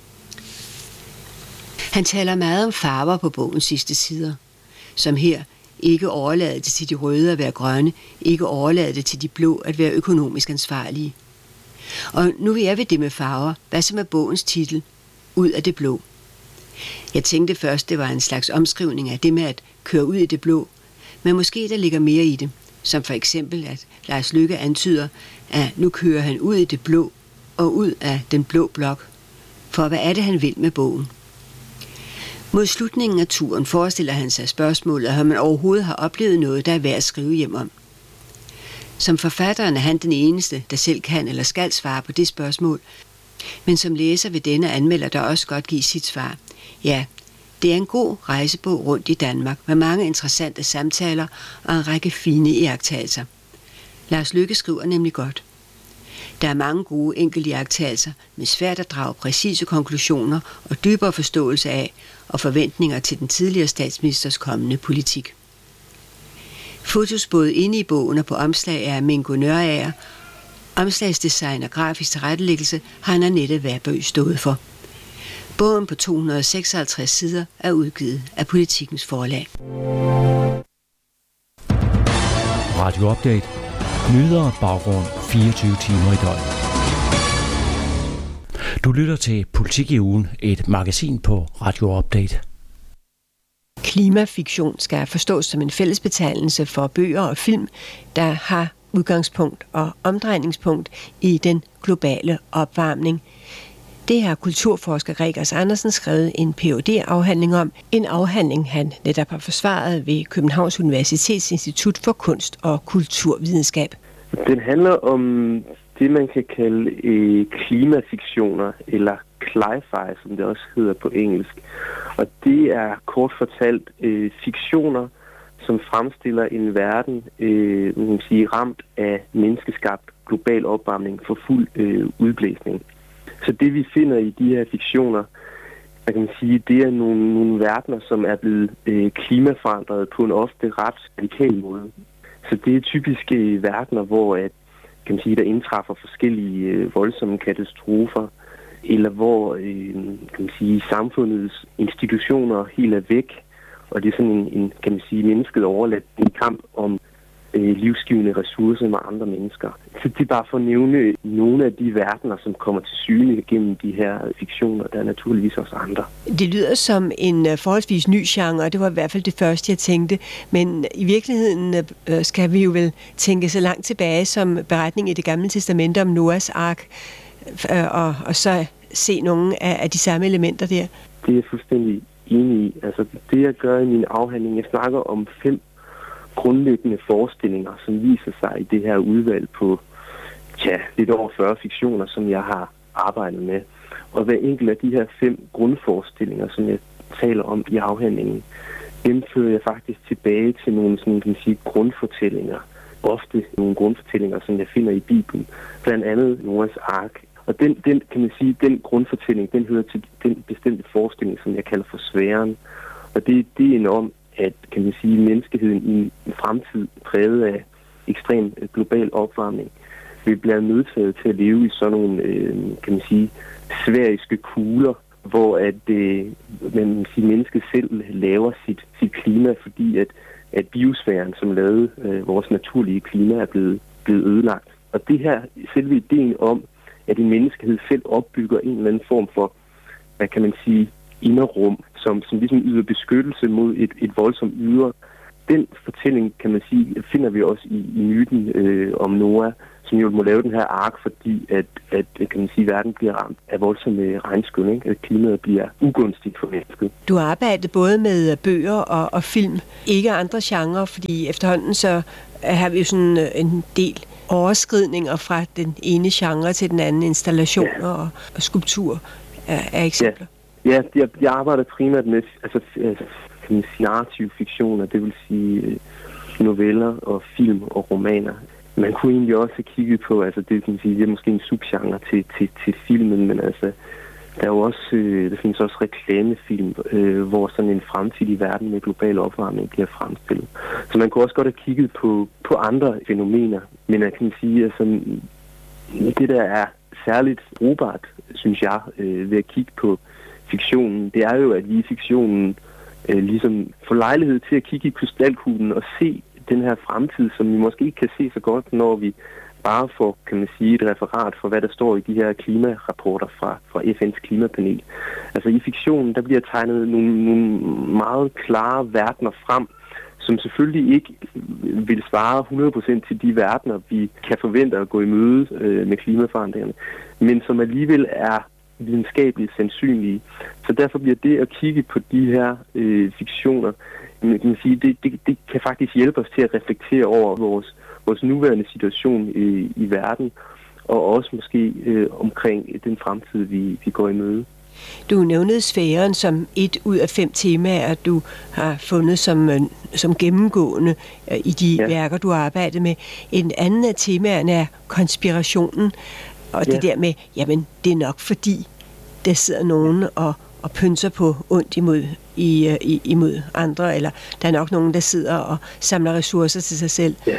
S3: Han taler meget om farver på bogens sidste sider, som her ikke overlader det til de røde at være grønne, ikke overlader det til de blå at være økonomisk ansvarlige. Og nu vil jeg ved det med farver, hvad som er bogens titel, Ud af det blå. Jeg tænkte først, det var en slags omskrivning af det med at køre ud i det blå, men måske der ligger mere i det, som for eksempel at Lars Løkke antyder, at nu kører han ud i det blå og ud af den blå blok. For hvad er det, han vil med bogen? Mod slutningen af turen forestiller han sig spørgsmålet, om man overhovedet har oplevet noget, der er værd at skrive hjem om. Som forfatteren er han den eneste, der selv kan eller skal svare på det spørgsmål, men som læser vil denne anmelder der også godt give sit svar. Ja, det er en god rejsebog rundt i Danmark med mange interessante samtaler og en række fine iagttagelser. Lars Løkke skriver nemlig godt. Der er mange gode enkelte iagttagelser, men svært at drage præcise konklusioner og dybere forståelse af og forventninger til den tidligere statsministers kommende politik. Fotos både inde i bogen og på omslag er Mingo Nørager. Omslagsdesign og grafisk tilrettelæggelse har Annette Værbø stået for. Bogen på 256 sider er udgivet af Politikens Forlag.
S2: Radio Update. Nyheder og baggrund 24 timer i døgnet. Du lytter til Politik i ugen, et magasin på Radio Update.
S3: Klimafiktion skal forstås som en fællesbetegnelse for bøger og film, der har udgangspunkt og omdrejningspunkt i den globale opvarmning. Det har kulturforsker Gregers Andersen skrevet en Ph.D.-afhandling om. En afhandling, han netop har forsvaret ved Københavns Universitets Institut for Kunst og Kulturvidenskab.
S5: Den handler om det, man kan kalde klimafiktioner, eller cli-fi, som det også hedder på engelsk. Og det er kort fortalt fiktioner, som fremstiller en verden man kan sige, ramt af menneskeskabt global opvarmning for fuld udblæsning. Så det vi finder i de her fiktioner, man kan sige, det er nogle verdener, som er blevet klimaforandret på en ofte ret radikal måde. Så det er typiske verdener, hvor kan man sige, der indtræffer forskellige voldsomme katastrofer, eller hvor kan man sige, samfundets institutioner helt er væk, og det er sådan en kan man sige, mennesket overladt en kamp om livsgivende ressourcer med andre mennesker. Så det er bare for at nævne nogle af de verdener, som kommer til syne gennem de her fiktioner. Der er naturligvis også andre. Det
S3: lyder som en forholdsvis ny genre, og det var i hvert fald det første, jeg tænkte. Men i virkeligheden skal vi jo vel tænke så langt tilbage som beretning i Det Gamle Testamente om Noahs ark, og så se nogle af de samme elementer der.
S5: Det er jeg fuldstændig enig i. Altså det, jeg gør i min afhandling, jeg snakker om 5 grundlæggende forestillinger, som viser sig i det her udvalg på lidt over 40 fiktioner, som jeg har arbejdet med. Og hver enkelt af de her 5 grundforestillinger, som jeg taler om i afhandlingen, dem fører jeg faktisk tilbage til nogle sådan, kan man sige, grundfortællinger. Ofte nogle grundfortællinger, som jeg finder i Bibelen. Blandt andet Noahs ark. Og den kan man sige, den grundfortælling, den hører til den bestemte forestilling, som jeg kalder for sfæren. Og det er en om, at kan man sige, menneskeheden i en fremtid præget af ekstrem global opvarmning vil blive nødtaget til at leve i sådan nogle, kan man sige, sfæriske kugler, hvor man siger, mennesket selv laver sit klima, fordi at biosfæren, som lavede vores naturlige klima, er blevet ødelagt. Og det her, selve ideen om, at en menneskehed selv opbygger en eller anden form for, hvad kan man sige, inderrum, som ligesom yder beskyttelse mod et voldsomt ydre. Den fortælling, kan man sige, finder vi også i myten om Noah, som jo må lave den her ark, fordi at kan man sige, verden bliver ramt af voldsomme regnskyld, ikke? At klimaet bliver ugunstigt for mennesket.
S3: Du har arbejdet både med bøger og film, ikke andre genrer, fordi efterhånden så har vi jo sådan en del overskridninger fra den ene genre til den anden, installationer og skulptur er eksempler.
S5: Ja, jeg arbejder primært med narrativ fiktioner, det vil sige noveller og film og romaner. Man kunne egentlig også have kigget på, altså det kan man sige, det er måske en subgenre til filmen, men altså der er jo også, der findes også reklamefilm, hvor sådan en fremtidig verden med global opvarmning bliver fremstillet. Så man kunne også godt have kigget på andre fænomener, men jeg kan sige, altså det der er særligt brugbart, synes jeg, ved at kigge på fiktionen, det er jo, at vi i fiktionen ligesom får lejlighed til at kigge i krystalkuglen og se den her fremtid, som vi måske ikke kan se så godt, når vi bare får, kan man sige, et referat for, hvad der står i de her klimarapporter fra FN's klimapanel. Altså i fiktionen, der bliver tegnet nogle meget klare verdener frem, som selvfølgelig ikke vil svare 100% til de verdener, vi kan forvente at gå i møde med klimaforandringerne, men som alligevel er videnskabeligt sandsynlige. Så derfor bliver det at kigge på de her fiktioner, man kan sige, det kan faktisk hjælpe os til at reflektere over vores nuværende situation i verden, og også måske omkring den fremtid, vi går i møde.
S3: Du nævnede sfæren som 1 ud af 5 temaer, du har fundet som gennemgående i de værker, du har arbejdet med. En anden af temaerne er konspirationen, og det der med, jamen det er nok fordi, der sidder nogen og pynser på ondt imod andre, eller der er nok nogen, der sidder og samler ressourcer til sig selv.
S5: Ja,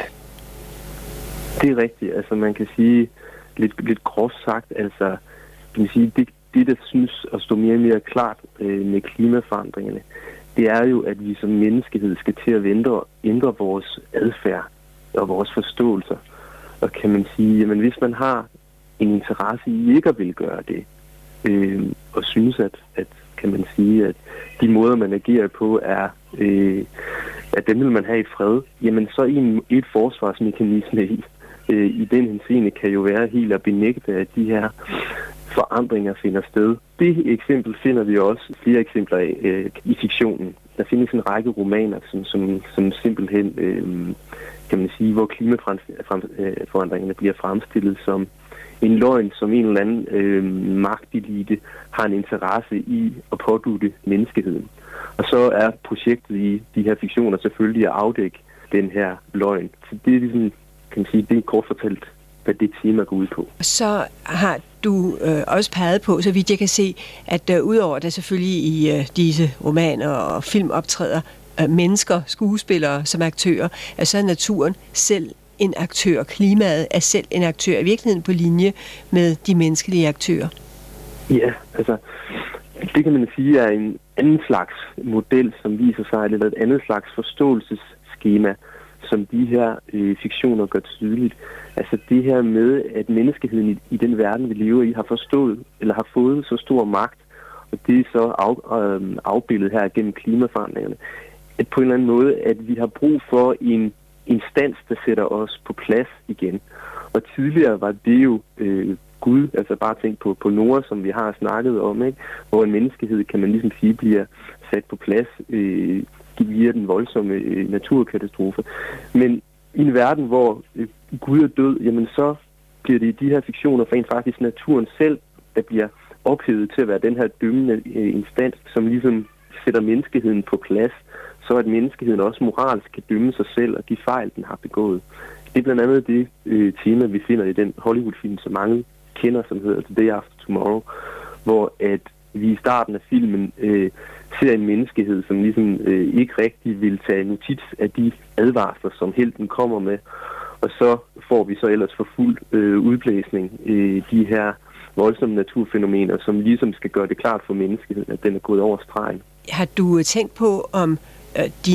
S5: det er rigtigt. Altså man kan sige, lidt groft sagt, altså kan man sige, det der synes at stå mere og mere klart med klimaforandringerne, det er jo, at vi som menneskehed skal til at ændre vores adfærd og vores forståelser. Og kan man sige, jamen hvis man har en interesse i ikke at vil gøre det, og synes, at kan man sige, at de måder, man agerer på, er at dem vil man have i fred, jamen så et forsvarsmekanisme i den henseende kan jo være helt at benægte, at de her forandringer finder sted. Det eksempel finder vi også flere eksempler af i fiktionen. Der findes en række romaner, som simpelthen, kan man sige, hvor klimaforandringerne bliver fremstillet som en løgn, som en eller anden magtelite har en interesse i at pådutte menneskeheden. Og så er projektet i de her fiktioner selvfølgelig at afdække den her løgn. Så det er ligesom, kan man sige, det er kort fortalt, hvad det tema går ud på.
S3: Så har du også peget på, så vidt jeg kan se, at udover der selvfølgelig i disse romaner og film optræder mennesker, skuespillere som aktører, så er naturen selv en aktør. Klimaet er selv en aktør, i virkeligheden på linje med de menneskelige aktører.
S5: Ja, altså det kan man sige er en anden slags model, som viser sig, eller et andet slags forståelsesskema, som de her fiktioner gør tydeligt. Altså det her med, at menneskeheden i den verden, vi lever i, har forstået, eller har fået så stor magt, og det er så afbildet her gennem klimaforandringerne, at på en eller anden måde, at vi har brug for en instans, der sætter os på plads igen. Og tidligere var det jo Gud, altså bare tænk på Noah, som vi har snakket om, ikke? Hvor en menneskehed, kan man ligesom sige, bliver sat på plads via den voldsomme naturkatastrofe. Men i en verden, hvor Gud er død, jamen så bliver det i de her fiktioner rent faktisk naturen selv, der bliver ophævet til at være den her dømmende instans, som ligesom sætter menneskeheden på plads, så at menneskeheden også moralsk kan dømme sig selv og de fejl, den har begået. Det er blandt andet det tema, vi finder i den Hollywood-film, som mange kender, som hedder The Day After Tomorrow, hvor at vi i starten af filmen ser en menneskehed, som ligesom ikke rigtig vil tage notits af de advarsler, som helten kommer med, og så får vi så ellers for fuld udblæsning de her voldsomme naturfænomener, som ligesom skal gøre det klart for menneskeheden, at den er gået over stregen.
S3: Har du tænkt på, om din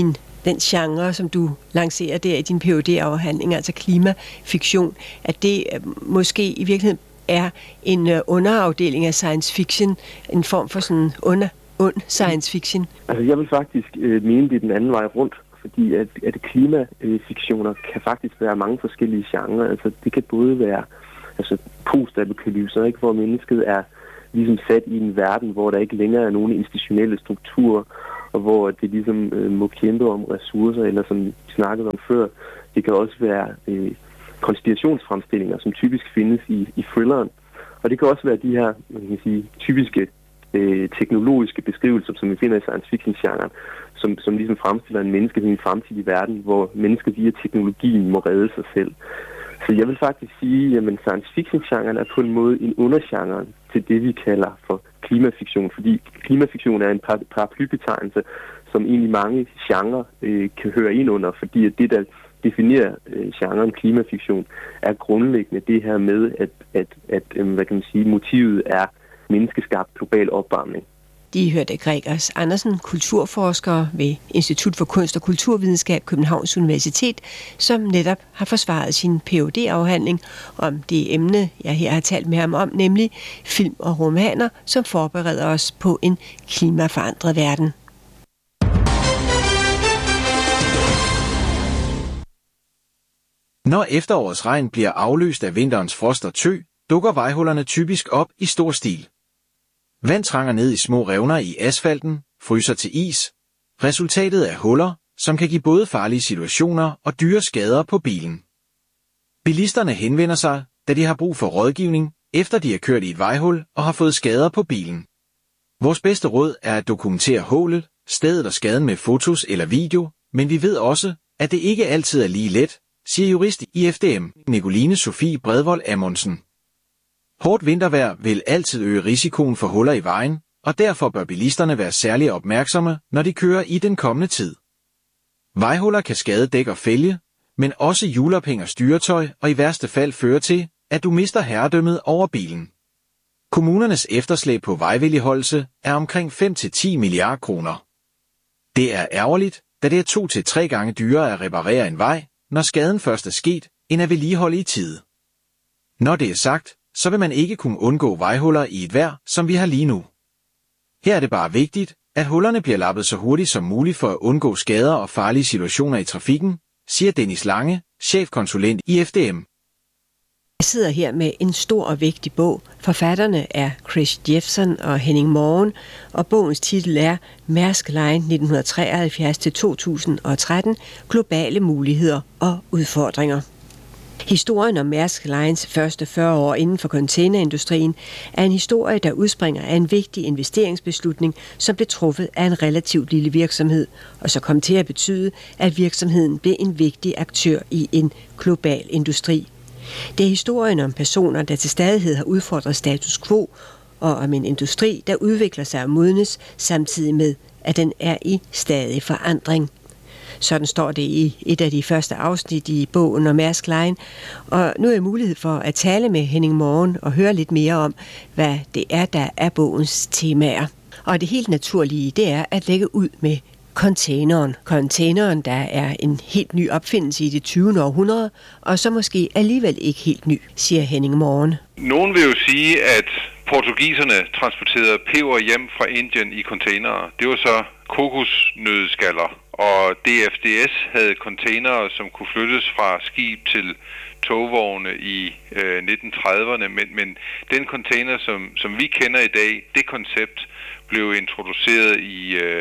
S3: den genre, som du lancerer der i din Ph.D.-afhandling, altså klimafiktion, at det måske i virkeligheden er en underafdeling af science fiction, en form for sådan ond science fiction?
S5: Altså jeg vil faktisk mene, det er den anden vej rundt, fordi at klimafiktioner kan faktisk være mange forskellige genrer. Altså det kan både være postapokalypser, ikke, hvor mennesket er ligesom sat i en verden, hvor der ikke længere er nogen institutionelle strukturer, og hvor det ligesom må kæmpe om ressourcer, eller som vi snakkede om før, det kan også være konspirationsfremstillinger, som typisk findes i thrilleren. Og det kan også være de her, man kan sige, typiske teknologiske beskrivelser, som vi finder i science fiction-genren, som ligesom fremstiller en menneske i en fremtidig verden, hvor mennesker via teknologien må redde sig selv. Så jeg vil faktisk sige, at science fiction-genren er på en måde en undergenre til det, vi kalder for klimafiktion, fordi klimafiktion er en paraplybetegnelse, som egentlig mange genrer kan høre ind under, fordi at det, der definerer genren klimafiktion, er grundlæggende det her med, at hvad kan man sige, motivet er menneskeskabt global opvarmning.
S3: De hørte Gregers Andersen, kulturforsker ved Institut for Kunst og Kulturvidenskab, Københavns Universitet, som netop har forsvaret sin Ph.D.-afhandling om det emne, jeg her har talt med ham om, nemlig film og romaner, som forbereder os på en klimaforandret verden.
S6: Når efterårets regn bliver afløst af vinterens frost og tø, dukker vejhullerne typisk op i stor stil. Vand trænger ned i små revner i asfalten, fryser til is. Resultatet er huller, som kan give både farlige situationer og dyre skader på bilen. Bilisterne henvender sig, da de har brug for rådgivning, efter de har kørt i et vejhul og har fået skader på bilen. Vores bedste råd er at dokumentere hullet, stedet og skaden med fotos eller video, men vi ved også, at det ikke altid er lige let, siger jurist i FDM, Nicoline Sofie Bredvold Amundsen. Hårdt vintervejr vil altid øge risikoen for huller i vejen, og derfor bør bilisterne være særlig opmærksomme, når de kører i den kommende tid. Vejhuller kan skade dæk og fælge, men også hjulophæng og styretøj, og i værste fald føre til, at du mister herredømmet over bilen. Kommunernes efterslæb på vejvedligeholdelse er omkring 5-10 milliarder kroner. Det er ærgerligt, da det er 2-3 gange dyrere at reparere en vej, når skaden først er sket, end at vedligeholde i tide. Når det er sagt, så vil man ikke kunne undgå vejhuller i et vejr, som vi har lige nu. Her er det bare vigtigt, at hullerne bliver lappet så hurtigt som muligt for at undgå skader og farlige situationer i trafikken, siger Dennis Lange, chefkonsulent i FDM.
S3: Jeg sidder her med en stor og vigtig bog. Forfatterne er Chris Jeffson og Henning Morgen, og bogens titel er Maersk Line 1973-2013, globale muligheder og udfordringer. Historien om Maersk Lines første 40 år inden for containerindustrien er en historie, der udspringer af en vigtig investeringsbeslutning, som blev truffet af en relativt lille virksomhed, og så kom til at betyde, at virksomheden blev en vigtig aktør i en global industri. Det er historien om personer, der til stadighed har udfordret status quo, og om en industri, der udvikler sig og modnes, samtidig med, at den er i stadig forandring. Sådan står det i et af de første afsnit i bogen om Maersk Line. Og nu er jeg mulighed for at tale med Henning Morgen og høre lidt mere om, hvad det er, der er bogens temaer. Og det helt naturlige, det er at lægge ud med containeren. Containeren, der er en helt ny opfindelse i det 20. århundrede, og så måske alligevel ikke helt ny, siger Henning Morgen.
S7: Nogen vil jo sige, at portugiserne transporterede peber hjem fra Indien i containere. Det var så kokosnødskaller, og DFDS havde containere, som kunne flyttes fra skib til togvogne i 1930'erne, men den container, som vi kender i dag, det koncept blev introduceret i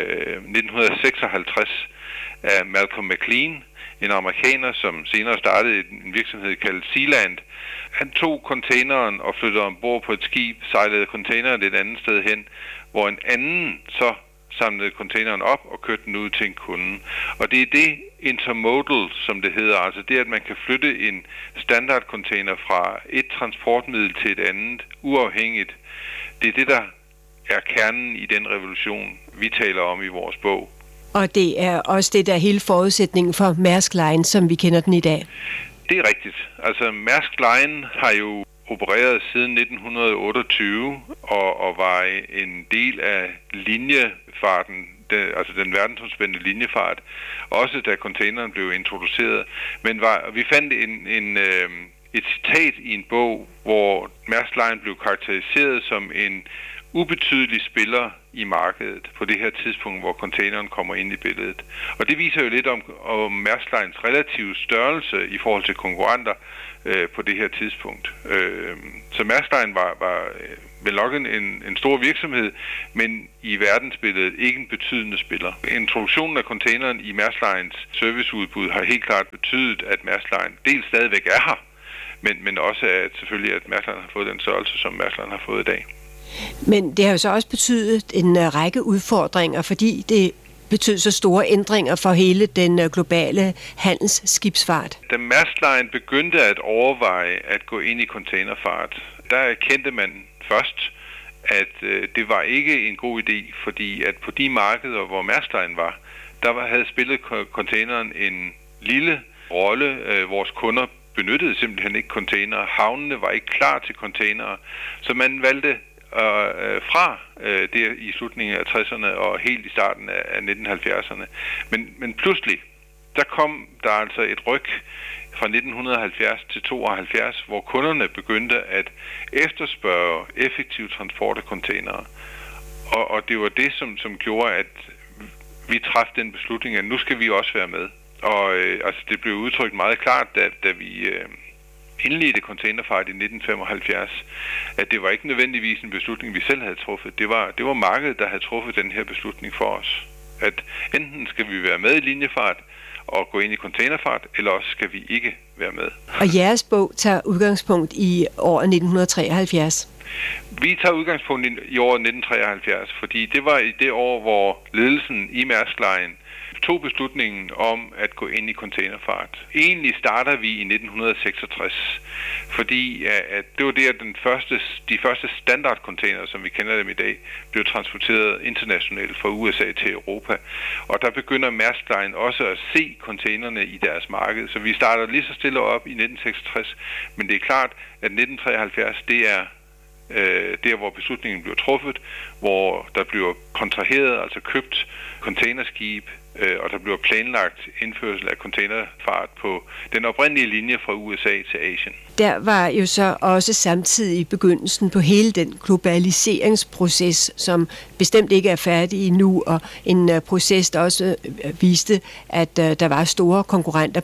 S7: 1956 af Malcolm McLean, en amerikaner, som senere startede en virksomhed kaldet Sealand. Han tog containeren og flyttede ombord på et skib, sejlede containeren et andet sted hen, hvor en anden så samlede containeren op og kørte den ud til en kunde. Og det er det intermodal, som det hedder, altså det, at man kan flytte en standardcontainer fra et transportmiddel til et andet, uafhængigt. Det er det, der er kernen i den revolution, vi taler om i vores bog.
S3: Og det er også det, der er hele forudsætningen for Maersk Line, som vi kender den i dag.
S7: Det er rigtigt. Altså Maersk Line har jo opereret siden 1928 og var en del af linjefarten den verdensomspændende linjefart, også da containeren blev introduceret. Men vi fandt et citat i en bog, hvor Maersk Line blev karakteriseret som en ubetydelig spiller i markedet på det her tidspunkt, hvor containeren kommer ind i billedet. Og det viser jo lidt om Maersk Lines relative størrelse i forhold til konkurrenter på det her tidspunkt. Så Maersk Line var vel nok en stor virksomhed, men i verdensbilledet ikke en betydende spiller. Introduktionen af containeren i Maersk Lines serviceudbud har helt klart betydet, at Maersk Line dels stadigvæk er her, men også at selvfølgelig, at Maersk Line har fået den størrelse, som Maersk Line har fået i dag.
S3: Men det har jo så også betydet en række udfordringer, fordi det betød så store ændringer for hele den globale handelsskibsfart.
S7: Da Maersk Line begyndte at overveje at gå ind i containerfart, der erkendte man først, at det var ikke en god idé, fordi at på de markeder, hvor Maersk Line var, der havde spillet containeren en lille rolle. Vores kunder benyttede simpelthen ikke containere. Havnene var ikke klar til containere, så man valgte fra det i slutningen af 60'erne og helt i starten af 1970'erne. Men pludselig, der kom der altså et ryk fra 1970 til 72, hvor kunderne begyndte at efterspørge effektiv transport af containere. Og det var det, som gjorde, at vi træffede den beslutning, at nu skal vi også være med. Og det blev udtrykt meget klart, da vi indledte containerfart i 1975, at det var ikke nødvendigvis en beslutning, vi selv havde truffet. Det var markedet, der havde truffet den her beslutning for os. At enten skal vi være med i linjefart og gå ind i containerfart, eller også skal vi ikke være med.
S3: Og jeres bog tager udgangspunkt i året 1973.
S7: Vi tager udgangspunkt i året 1973, fordi det var i det år, hvor ledelsen i Maersk Line tog beslutningen om at gå ind i containerfart. Egentlig starter vi i 1966, fordi at det var det, at de første standardcontainere, som vi kender dem i dag, blev transporteret internationalt fra USA til Europa. Og der begynder Maersk Line også at se containerne i deres marked. Så vi starter lige så stille op i 1966, men det er klart, at 1973, det er der, hvor beslutningen bliver truffet, hvor der bliver kontraheret, altså købt containerskib, og der bliver planlagt indførsel af containerfart på den oprindelige linje fra USA til Asien.
S3: Der var jo så også samtidig begyndelsen på hele den globaliseringsproces, som bestemt ikke er færdig endnu, og en proces, der også viste, at der var store konkurrenter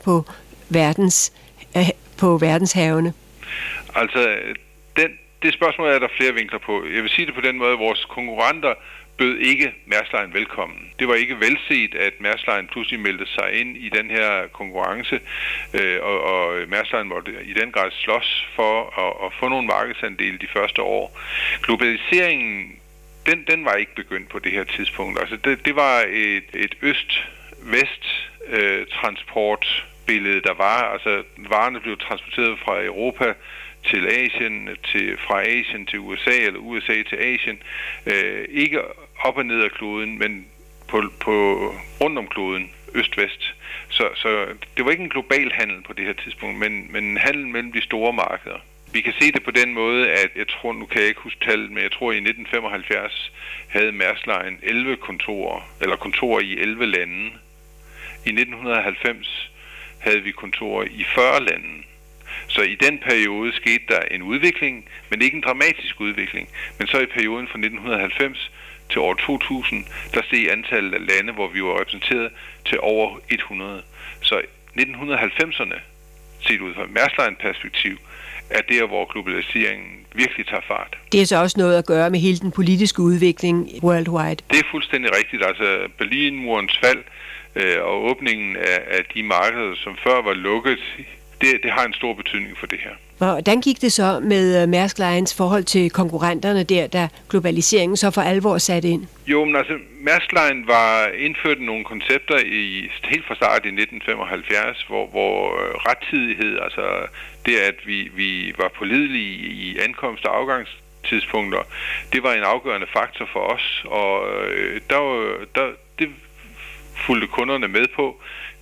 S3: på verdenshavene.
S7: Altså, det spørgsmål er der flere vinkler på. Jeg vil sige det på den måde, at vores konkurrenter bød ikke Maersk Line velkommen. Det var ikke velset, at Maersk Line pludselig meldte sig ind i den her konkurrence, og Maersk Line måtte i den grad slås for at få nogle markedsandele de første år. Globaliseringen, den var ikke begyndt på det her tidspunkt. Altså det var et øst-vest transportbillede, der var. Altså varerne blev transporteret fra Europa til Asien, fra Asien til USA, eller USA til Asien. Ikke op og ned af kloden, men på rundt om kloden, øst-vest. Så det var ikke en global handel på det her tidspunkt, men en handel mellem de store markeder. Vi kan se det på den måde, at jeg tror, nu kan jeg ikke huske tallet, men jeg tror i 1975 havde Maersk Line 11 kontorer i 11 lande. I 1990 havde vi kontorer i 40 lande. Så i den periode skete der en udvikling, men ikke en dramatisk udvikling. Men så i perioden fra 1990 til år 2000, der steg antallet af lande, hvor vi var repræsenteret, til over 100. Så 1990'erne, set ud fra et Maersk Line-perspektiv, er der, hvor globaliseringen virkelig tager fart.
S3: Det er så også noget at gøre med hele den politiske udvikling worldwide.
S7: Det er fuldstændig rigtigt. Altså Berlinmurens fald og åbningen af de markeder, som før var lukket, det har en stor betydning for det her.
S3: Hvordan gik det så med Maersk Lines forhold til konkurrenterne der, da globaliseringen så for alvor satte ind?
S7: Jo, men altså Maersk Line var indført nogle koncepter helt fra start i 1975, hvor rettidighed, altså det at vi var pålidelige i ankomst- og afgangstidspunkter, det var en afgørende faktor for os, og det fulgte kunderne med på.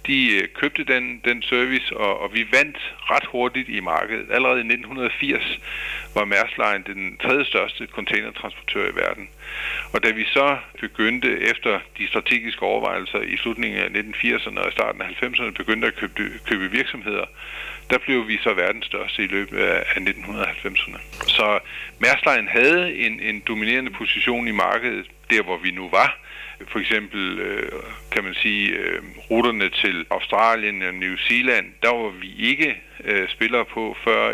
S7: de købte den service, og vi vandt ret hurtigt i markedet. Allerede i 1980 var Maersk Line den tredje største containertransportør i verden. Og da vi så begyndte efter de strategiske overvejelser i slutningen af 1980'erne og starten af 90'erne, begyndte at købe virksomheder, der blev vi så verdens største i løbet af 1990'erne. Så Maersk Line havde en dominerende position i markedet, der hvor vi nu var. For eksempel kan man sige ruterne til Australien og New Zealand, der var vi ikke spillere på før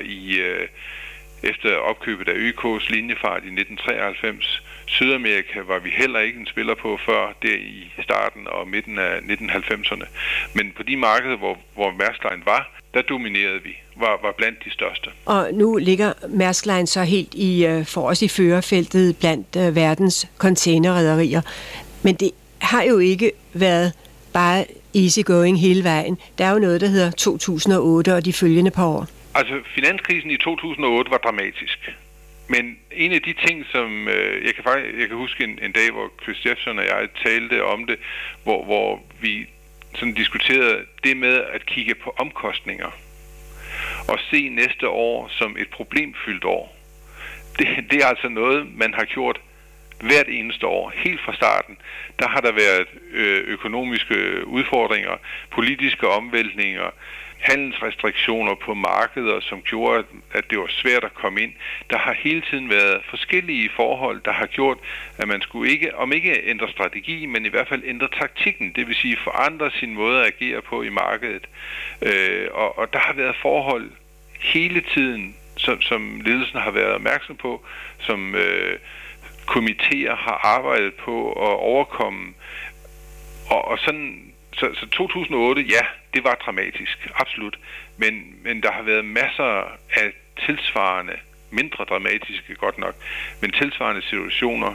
S7: efter opkøbet af ØK's linjefart i 1993. Sydamerika var vi heller ikke en spiller på før der i starten og midten af 1990'erne. Men på de markeder, hvor Maersk Line var, der dominerede vi, var blandt de største.
S3: Og nu ligger Maersk Line så helt for os i førerfeltet blandt verdens containerrederier. Men det har jo ikke været bare easygoing hele vejen. Der er jo noget, der hedder 2008 og de følgende par år.
S7: Altså, finanskrisen i 2008 var dramatisk. Men en af de ting, som jeg kan huske en dag, hvor Chris Jefferson og jeg talte om det, hvor vi sådan diskuterede det med at kigge på omkostninger og se næste år som et problemfyldt år. Det er altså noget, man har gjort hvert eneste år, helt fra starten. Der har der været økonomiske udfordringer, politiske omvæltninger, handelsrestriktioner på markeder, som gjorde, at det var svært at komme ind. Der har hele tiden været forskellige forhold, der har gjort, at man skulle ikke ændre strategi, men i hvert fald ændre taktikken, det vil sige forandre sin måde at agere på i markedet. Og der har været forhold hele tiden, som ledelsen har været opmærksom på, som komitéer har arbejdet på at overkomme. Og sådan, så 2008, ja, det var dramatisk, absolut. Men der har været masser af tilsvarende, mindre dramatiske godt nok, men tilsvarende situationer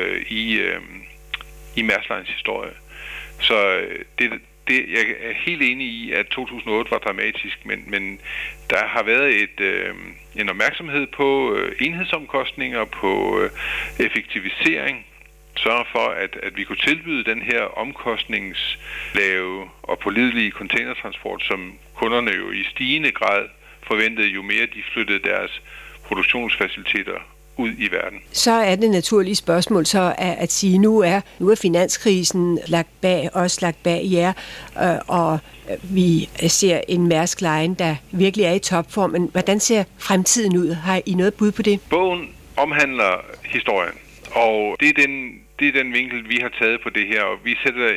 S7: i Maersk Lines historie. Så jeg er helt enig i, at 2008 var dramatisk, men der har været en opmærksomhed på enhedsomkostninger, på effektivisering, sørge for, at vi kunne tilbyde den her omkostningslave og pålidelige containertransport, som kunderne jo i stigende grad forventede, jo mere de flyttede deres produktionsfaciliteter ud i verden.
S3: Så er det naturlige spørgsmål så at sige, nu er finanskrisen lagt bag jer, og vi ser en Maersk Line, der virkelig er i topform. Men hvordan ser fremtiden ud? Har I noget bud på det?
S7: Bogen omhandler historien, og det er den vinkel, vi har taget på det her, og vi sætter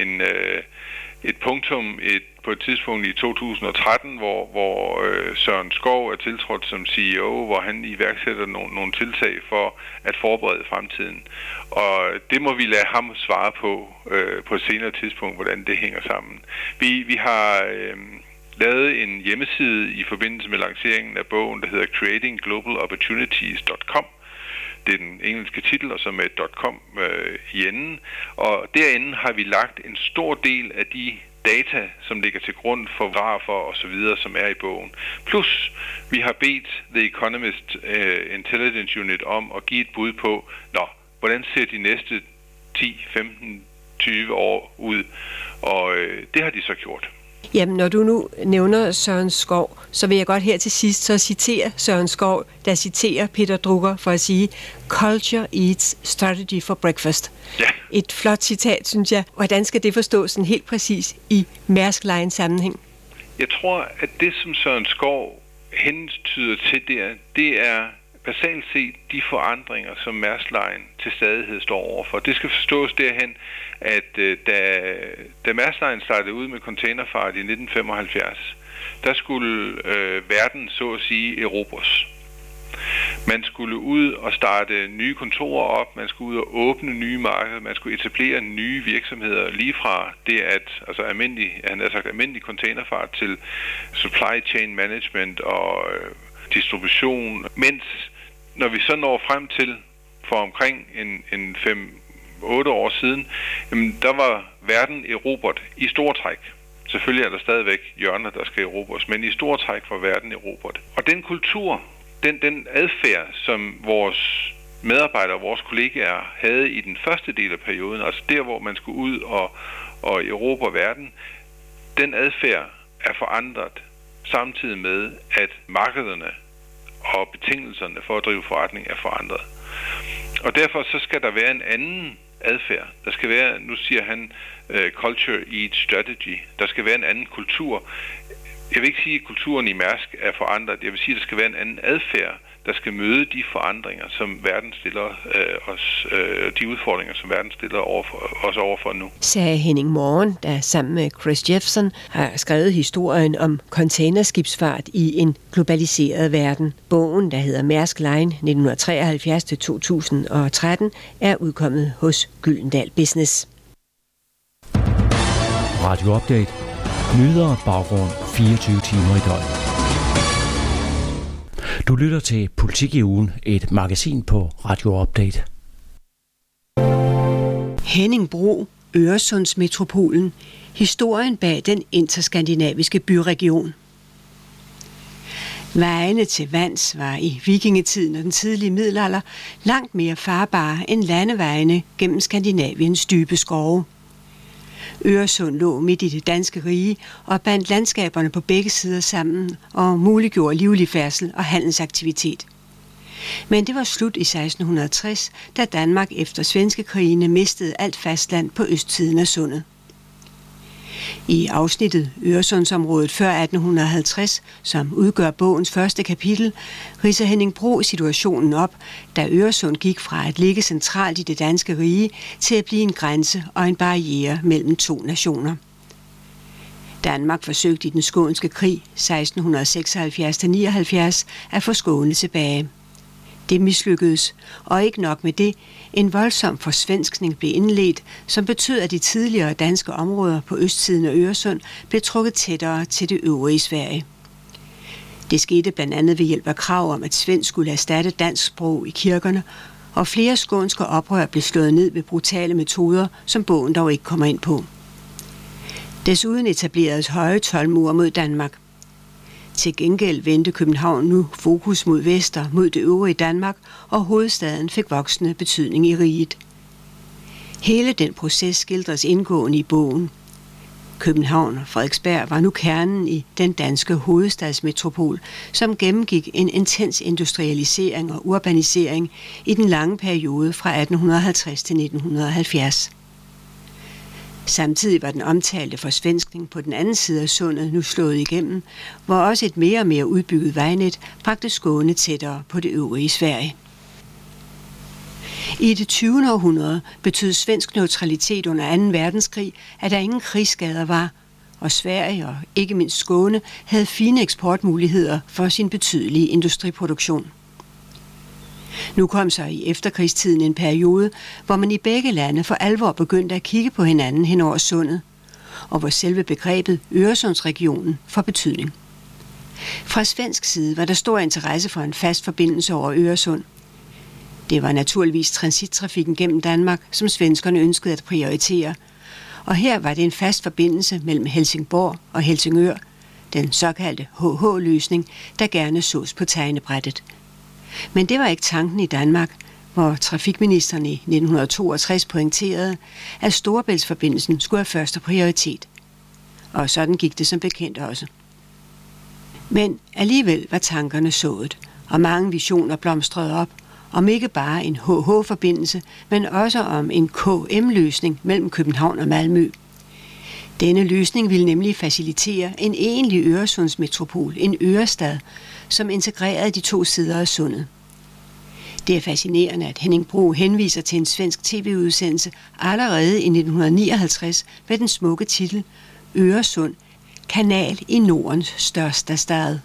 S7: et punktum på et tidspunkt i 2013, hvor Søren Skov er tiltrådt som CEO, hvor han iværksætter nogle tiltag for at forberede fremtiden. Og det må vi lade ham svare på et senere tidspunkt, hvordan det hænger sammen. Vi har lavet en hjemmeside i forbindelse med lanceringen af bogen, der hedder creatingglobalopportunities.com. Det er den engelske titel, og så med .com i enden. Og derinde har vi lagt en stor del af de data, som ligger til grund for grafer og så videre, som er i bogen. Plus, vi har bedt The Economist Intelligence Unit om at give et bud på, hvordan ser de næste 10, 15, 20 år ud? Og det har de så gjort.
S3: Jamen, når du nu nævner Søren Skov, så vil jeg godt her til sidst så citere Søren Skov, der citerer Peter Drucker for at sige, "Culture eats strategy for breakfast."
S7: Ja.
S3: Et flot citat, synes jeg. Hvordan skal det forstås sådan helt præcis i Maersk Line sammenhæng?
S7: Jeg tror, at det, som Søren Skov hentyder til det er basalt set de forandringer, som Maersk Line til stadighed står overfor. Det skal forstås derhen, at da Maersk Line startede ud med containerfart i 1975, der skulle verden så at sige erobres. Man skulle ud og starte nye kontorer op, man skulle ud og åbne nye markeder, man skulle etablere nye virksomheder, lige fra det almindelig containerfart til supply chain management og distribution, mens når vi så når frem til for omkring en 5-8 år siden, jamen, der var verden erobret i store træk. Selvfølgelig er der stadigvæk hjørner, der skal erobres, men i store træk var verden erobret. Og den kultur, den adfærd, som vores medarbejdere og vores kollegaer havde i den første del af perioden, altså der, hvor man skulle ud og erobre verden, den adfærd er forandret samtidig med, at markederne og betingelserne for at drive forretning er forandret. Og derfor så skal der være en anden adfærd. Der skal være, nu siger han, culture eats strategy. Der skal være en anden kultur. Jeg vil ikke sige, at kulturen i Mærsk er forandret. Jeg vil sige, at der skal være en anden adfærd, der skal møde de forandringer, som verden stiller os, de udfordringer, som verden stiller os overfor nu.
S3: Sagde Henning Morgen, der sammen med Chris Jeffson har skrevet historien om containerskibsfart i en globaliseret verden. Bogen, der hedder Mærsk Line 1973-2013, er udkommet hos Gyldendal Business.
S2: Radio Update. Nyheder og baggrund 24 timer i døgnet. Du lytter til Politik i ugen, et magasin på Radio Update.
S3: Henning Bro, Øresundsmetropolen. Historien bag den interskandinaviske byregion. Vejene til vands var i vikingetiden og den tidlige middelalder langt mere farbare end landevejene gennem Skandinaviens dybe skove. Øresund lå midt i det danske rige og bandt landskaberne på begge sider sammen og muliggjorde livlig færdsel og handelsaktivitet. Men det var slut i 1660, da Danmark efter svenskekrigene mistede alt fastland på østsiden af sundet. I afsnittet Øresundsområdet før 1850, som udgør bogens første kapitel, ridser Henning Bro situationen op, da Øresund gik fra at ligge centralt i det danske rige til at blive en grænse og en barriere mellem to nationer. Danmark forsøgte i den skånske krig 1676-79 at få Skåne tilbage. Det mislykkedes, og ikke nok med det, en voldsom forsvenskning blev indledt, som betød, at de tidligere danske områder på østsiden af Øresund blev trukket tættere til det øvrige Sverige. Det skete blandt andet ved hjælp af krav om, at svensk skulle erstatte dansk sprog i kirkerne, og flere skånske oprør blev slået ned ved brutale metoder, som bogen dog ikke kommer ind på. Desuden etableredes høje toldmure mod Danmark. Til gengæld vendte København nu fokus mod vest og mod det øvrige Danmark, og hovedstaden fik voksende betydning i riget. Hele den proces skildres indgående i bogen. København og Frederiksberg var nu kernen i den danske hovedstadsmetropol, som gennemgik en intens industrialisering og urbanisering i den lange periode fra 1850 til 1970. Samtidig var den omtalte forsvenskning på den anden side af sundet nu slået igennem, hvor også et mere og mere udbygget vejnet bragte Skåne tættere på det øvrige Sverige. I det 20. århundrede betød svensk neutralitet under 2. verdenskrig, at der ingen krigsskader var, og Sverige og ikke mindst Skåne havde fine eksportmuligheder for sin betydelige industriproduktion. Nu kom så i efterkrigstiden en periode, hvor man i begge lande for alvor begyndte at kigge på hinanden hen over sundet, og hvor selve begrebet Øresundsregionen får betydning. Fra svensk side var der stor interesse for en fast forbindelse over Øresund. Det var naturligvis transittrafikken gennem Danmark, som svenskerne ønskede at prioritere, og her var det en fast forbindelse mellem Helsingborg og Helsingør, den såkaldte HH-løsning, der gerne sås på tegnebrættet. Men det var ikke tanken i Danmark, hvor trafikministeren i 1962 pointerede, at Storebæltsforbindelsen skulle have første prioritet. Og sådan gik det som bekendt også. Men alligevel var tankerne sået, og mange visioner blomstrede op, om ikke bare en HH-forbindelse, men også om en KM-løsning mellem København og Malmø. Denne løsning ville nemlig facilitere en egentlig Øresundsmetropol, en Ørestad, som integrerede de to sider af sundet. Det er fascinerende, at Henning Bro henviser til en svensk tv-udsendelse allerede i 1959 med den smukke titel Øresund, kanal i Nordens største stad.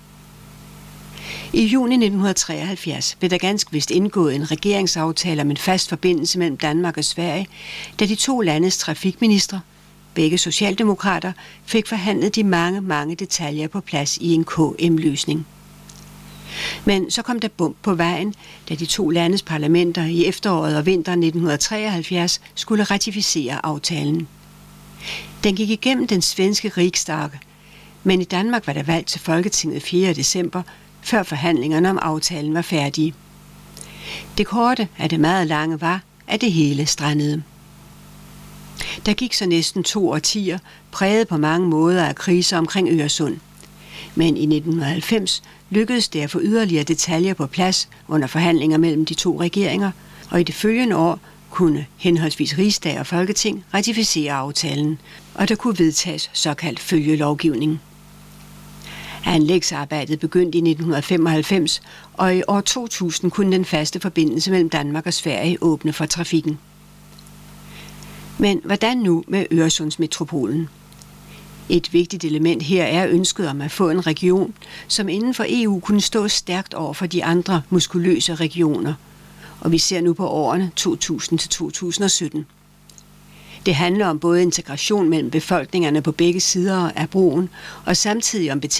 S3: I juni 1973 blev der ganske vist indgået en regeringsaftale om en fast forbindelse mellem Danmark og Sverige, da de to landes trafikministre, begge socialdemokrater, fik forhandlet de mange detaljer på plads i en KM-løsning. Men så kom der bump på vejen, da de to landes parlamenter i efteråret og vinteren 1973 skulle ratificere aftalen. Den gik igennem den svenske Riksdag, men i Danmark var der valg til Folketinget 4. december, før forhandlingerne om aftalen var færdige. Det korte af det meget lange var, at det hele strandede. Der gik så næsten 2 årtier, præget på mange måder af kriser omkring Øresund. Men i 1990 lykkedes det at få yderligere detaljer på plads under forhandlinger mellem de 2 regeringer, og i det følgende år kunne henholdsvis Rigsdag og Folketing ratificere aftalen, og der kunne vedtages såkaldt følgelovgivning. Anlægsarbejdet begyndte i 1995, og i år 2000 kunne den faste forbindelse mellem Danmark og Sverige åbne for trafikken. Men hvordan nu med Øresundsmetropolen? Et vigtigt element her er ønsket om at få en region, som inden for EU kunne stå stærkt over for de andre muskuløse regioner. Og vi ser nu på årene 2000 til 2017. Det handler om både integration mellem befolkningerne på begge sider af broen, og samtidig om